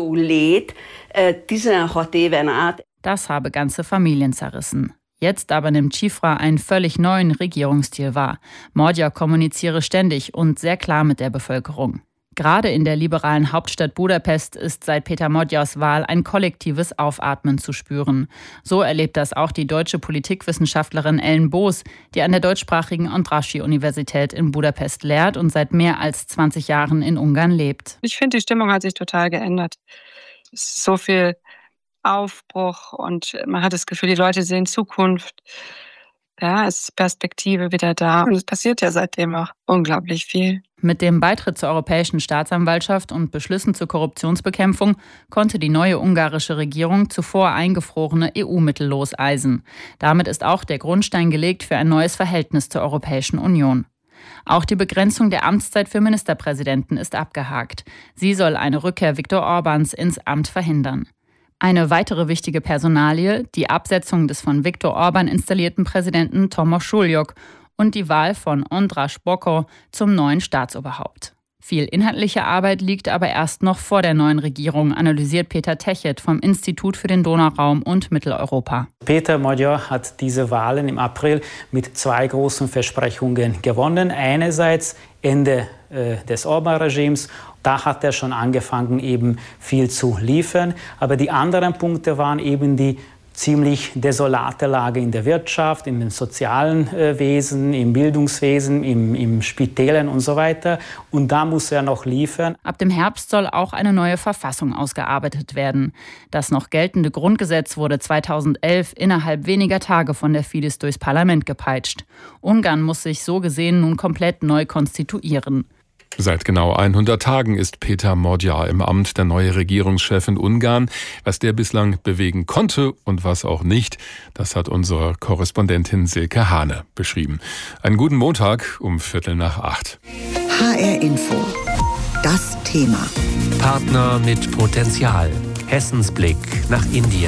Das habe ganze Familien zerrissen. Jetzt aber nimmt Cifra einen völlig neuen Regierungsstil wahr. Magyar kommuniziere ständig und sehr klar mit der Bevölkerung. Gerade in der liberalen Hauptstadt Budapest ist seit Peter Magyars Wahl ein kollektives Aufatmen zu spüren. So erlebt das auch die deutsche Politikwissenschaftlerin Ellen Boos, die an der deutschsprachigen Andrássy-Universität in Budapest lehrt und seit mehr als 20 Jahren in Ungarn lebt. Ich finde, die Stimmung hat sich total geändert. Es ist so viel Aufbruch und man hat das Gefühl, die Leute sehen Zukunft. Ja, es ist Perspektive wieder da. Und es passiert ja seitdem auch unglaublich viel. Mit dem Beitritt zur Europäischen Staatsanwaltschaft und Beschlüssen zur Korruptionsbekämpfung konnte die neue ungarische Regierung zuvor eingefrorene EU-Mittel loseisen. Damit ist auch der Grundstein gelegt für ein neues Verhältnis zur Europäischen Union. Auch die Begrenzung der Amtszeit für Ministerpräsidenten ist abgehakt. Sie soll eine Rückkehr Viktor Orbáns ins Amt verhindern. Eine weitere wichtige Personalie, die Absetzung des von Viktor Orbán installierten Präsidenten Tomasz Suljok und die Wahl von András Bokor zum neuen Staatsoberhaupt. Viel inhaltliche Arbeit liegt aber erst noch vor der neuen Regierung, analysiert Peter Techet vom Institut für den Donauraum und Mitteleuropa. Peter Magyar hat diese Wahlen im April mit 2 großen Versprechungen gewonnen. Einerseits Ende des Orbán-Regimes. Da hat er schon angefangen, eben viel zu liefern. Aber die anderen Punkte waren eben die ziemlich desolate Lage in der Wirtschaft, in den sozialen Wesen, im Bildungswesen, im Spitälern und so weiter. Und da muss er noch liefern. Ab dem Herbst soll auch eine neue Verfassung ausgearbeitet werden. Das noch geltende Grundgesetz wurde 2011 innerhalb weniger Tage von der Fidesz durchs Parlament gepeitscht. Ungarn muss sich so gesehen nun komplett neu konstituieren. Seit genau 100 Tagen ist Peter Magyar im Amt, der neue Regierungschef in Ungarn. Was der bislang bewegen konnte und was auch nicht, das hat unsere Korrespondentin Silke Hane beschrieben. Einen guten Montag um 7:45. HR Info. Das Thema. Partner mit Potenzial. Hessens Blick nach Indien.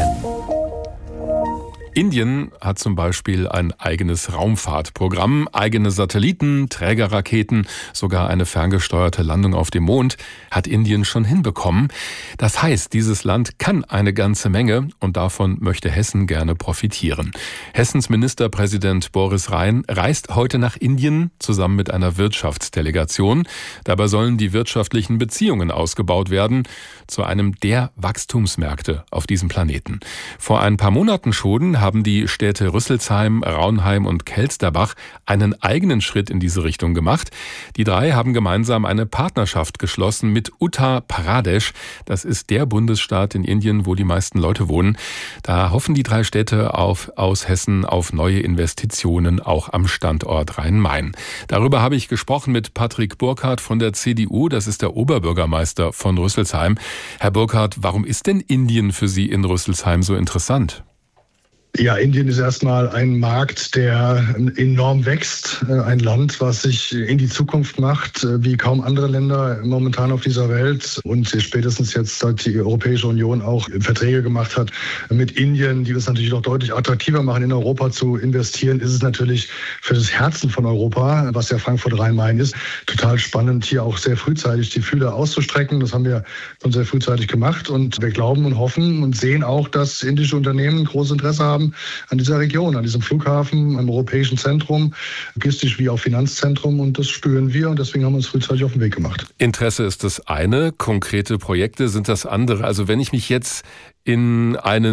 Indien hat zum Beispiel ein eigenes Raumfahrtprogramm, eigene Satelliten, Trägerraketen, sogar eine ferngesteuerte Landung auf dem Mond hat Indien schon hinbekommen. Das heißt, dieses Land kann eine ganze Menge und davon möchte Hessen gerne profitieren. Hessens Ministerpräsident Boris Rhein reist heute nach Indien zusammen mit einer Wirtschaftsdelegation. Dabei sollen die wirtschaftlichen Beziehungen ausgebaut werden zu einem der Wachstumsmärkte auf diesem Planeten. Vor ein paar Monaten schon haben die Städte Rüsselsheim, Raunheim und Kelsterbach einen eigenen Schritt in diese Richtung gemacht. Die drei haben gemeinsam eine Partnerschaft geschlossen mit Uttar Pradesh. Das ist der Bundesstaat in Indien, wo die meisten Leute wohnen. Da hoffen die drei Städte aus Hessen auf neue Investitionen, auch am Standort Rhein-Main. Darüber habe ich gesprochen mit Patrick Burkhardt von der CDU. Das ist der Oberbürgermeister von Rüsselsheim. Herr Burkhardt, warum ist denn Indien für Sie in Rüsselsheim so interessant? Ja, Indien ist erstmal ein Markt, der enorm wächst. Ein Land, was sich in die Zukunft macht, wie kaum andere Länder momentan auf dieser Welt. Und spätestens jetzt, seit die Europäische Union auch Verträge gemacht hat mit Indien, die das natürlich noch deutlich attraktiver machen, in Europa zu investieren, ist es natürlich für das Herzen von Europa, was ja Frankfurt Rhein-Main ist, total spannend, hier auch sehr frühzeitig die Fühler auszustrecken. Das haben wir schon sehr frühzeitig gemacht. Und wir glauben und hoffen und sehen auch, dass indische Unternehmen großes Interesse haben an dieser Region, an diesem Flughafen, am europäischen Zentrum, logistisch wie auch Finanzzentrum. Und das spüren wir und deswegen haben wir uns frühzeitig auf den Weg gemacht. Interesse ist das eine, konkrete Projekte sind das andere. Also wenn ich mich jetzt in einen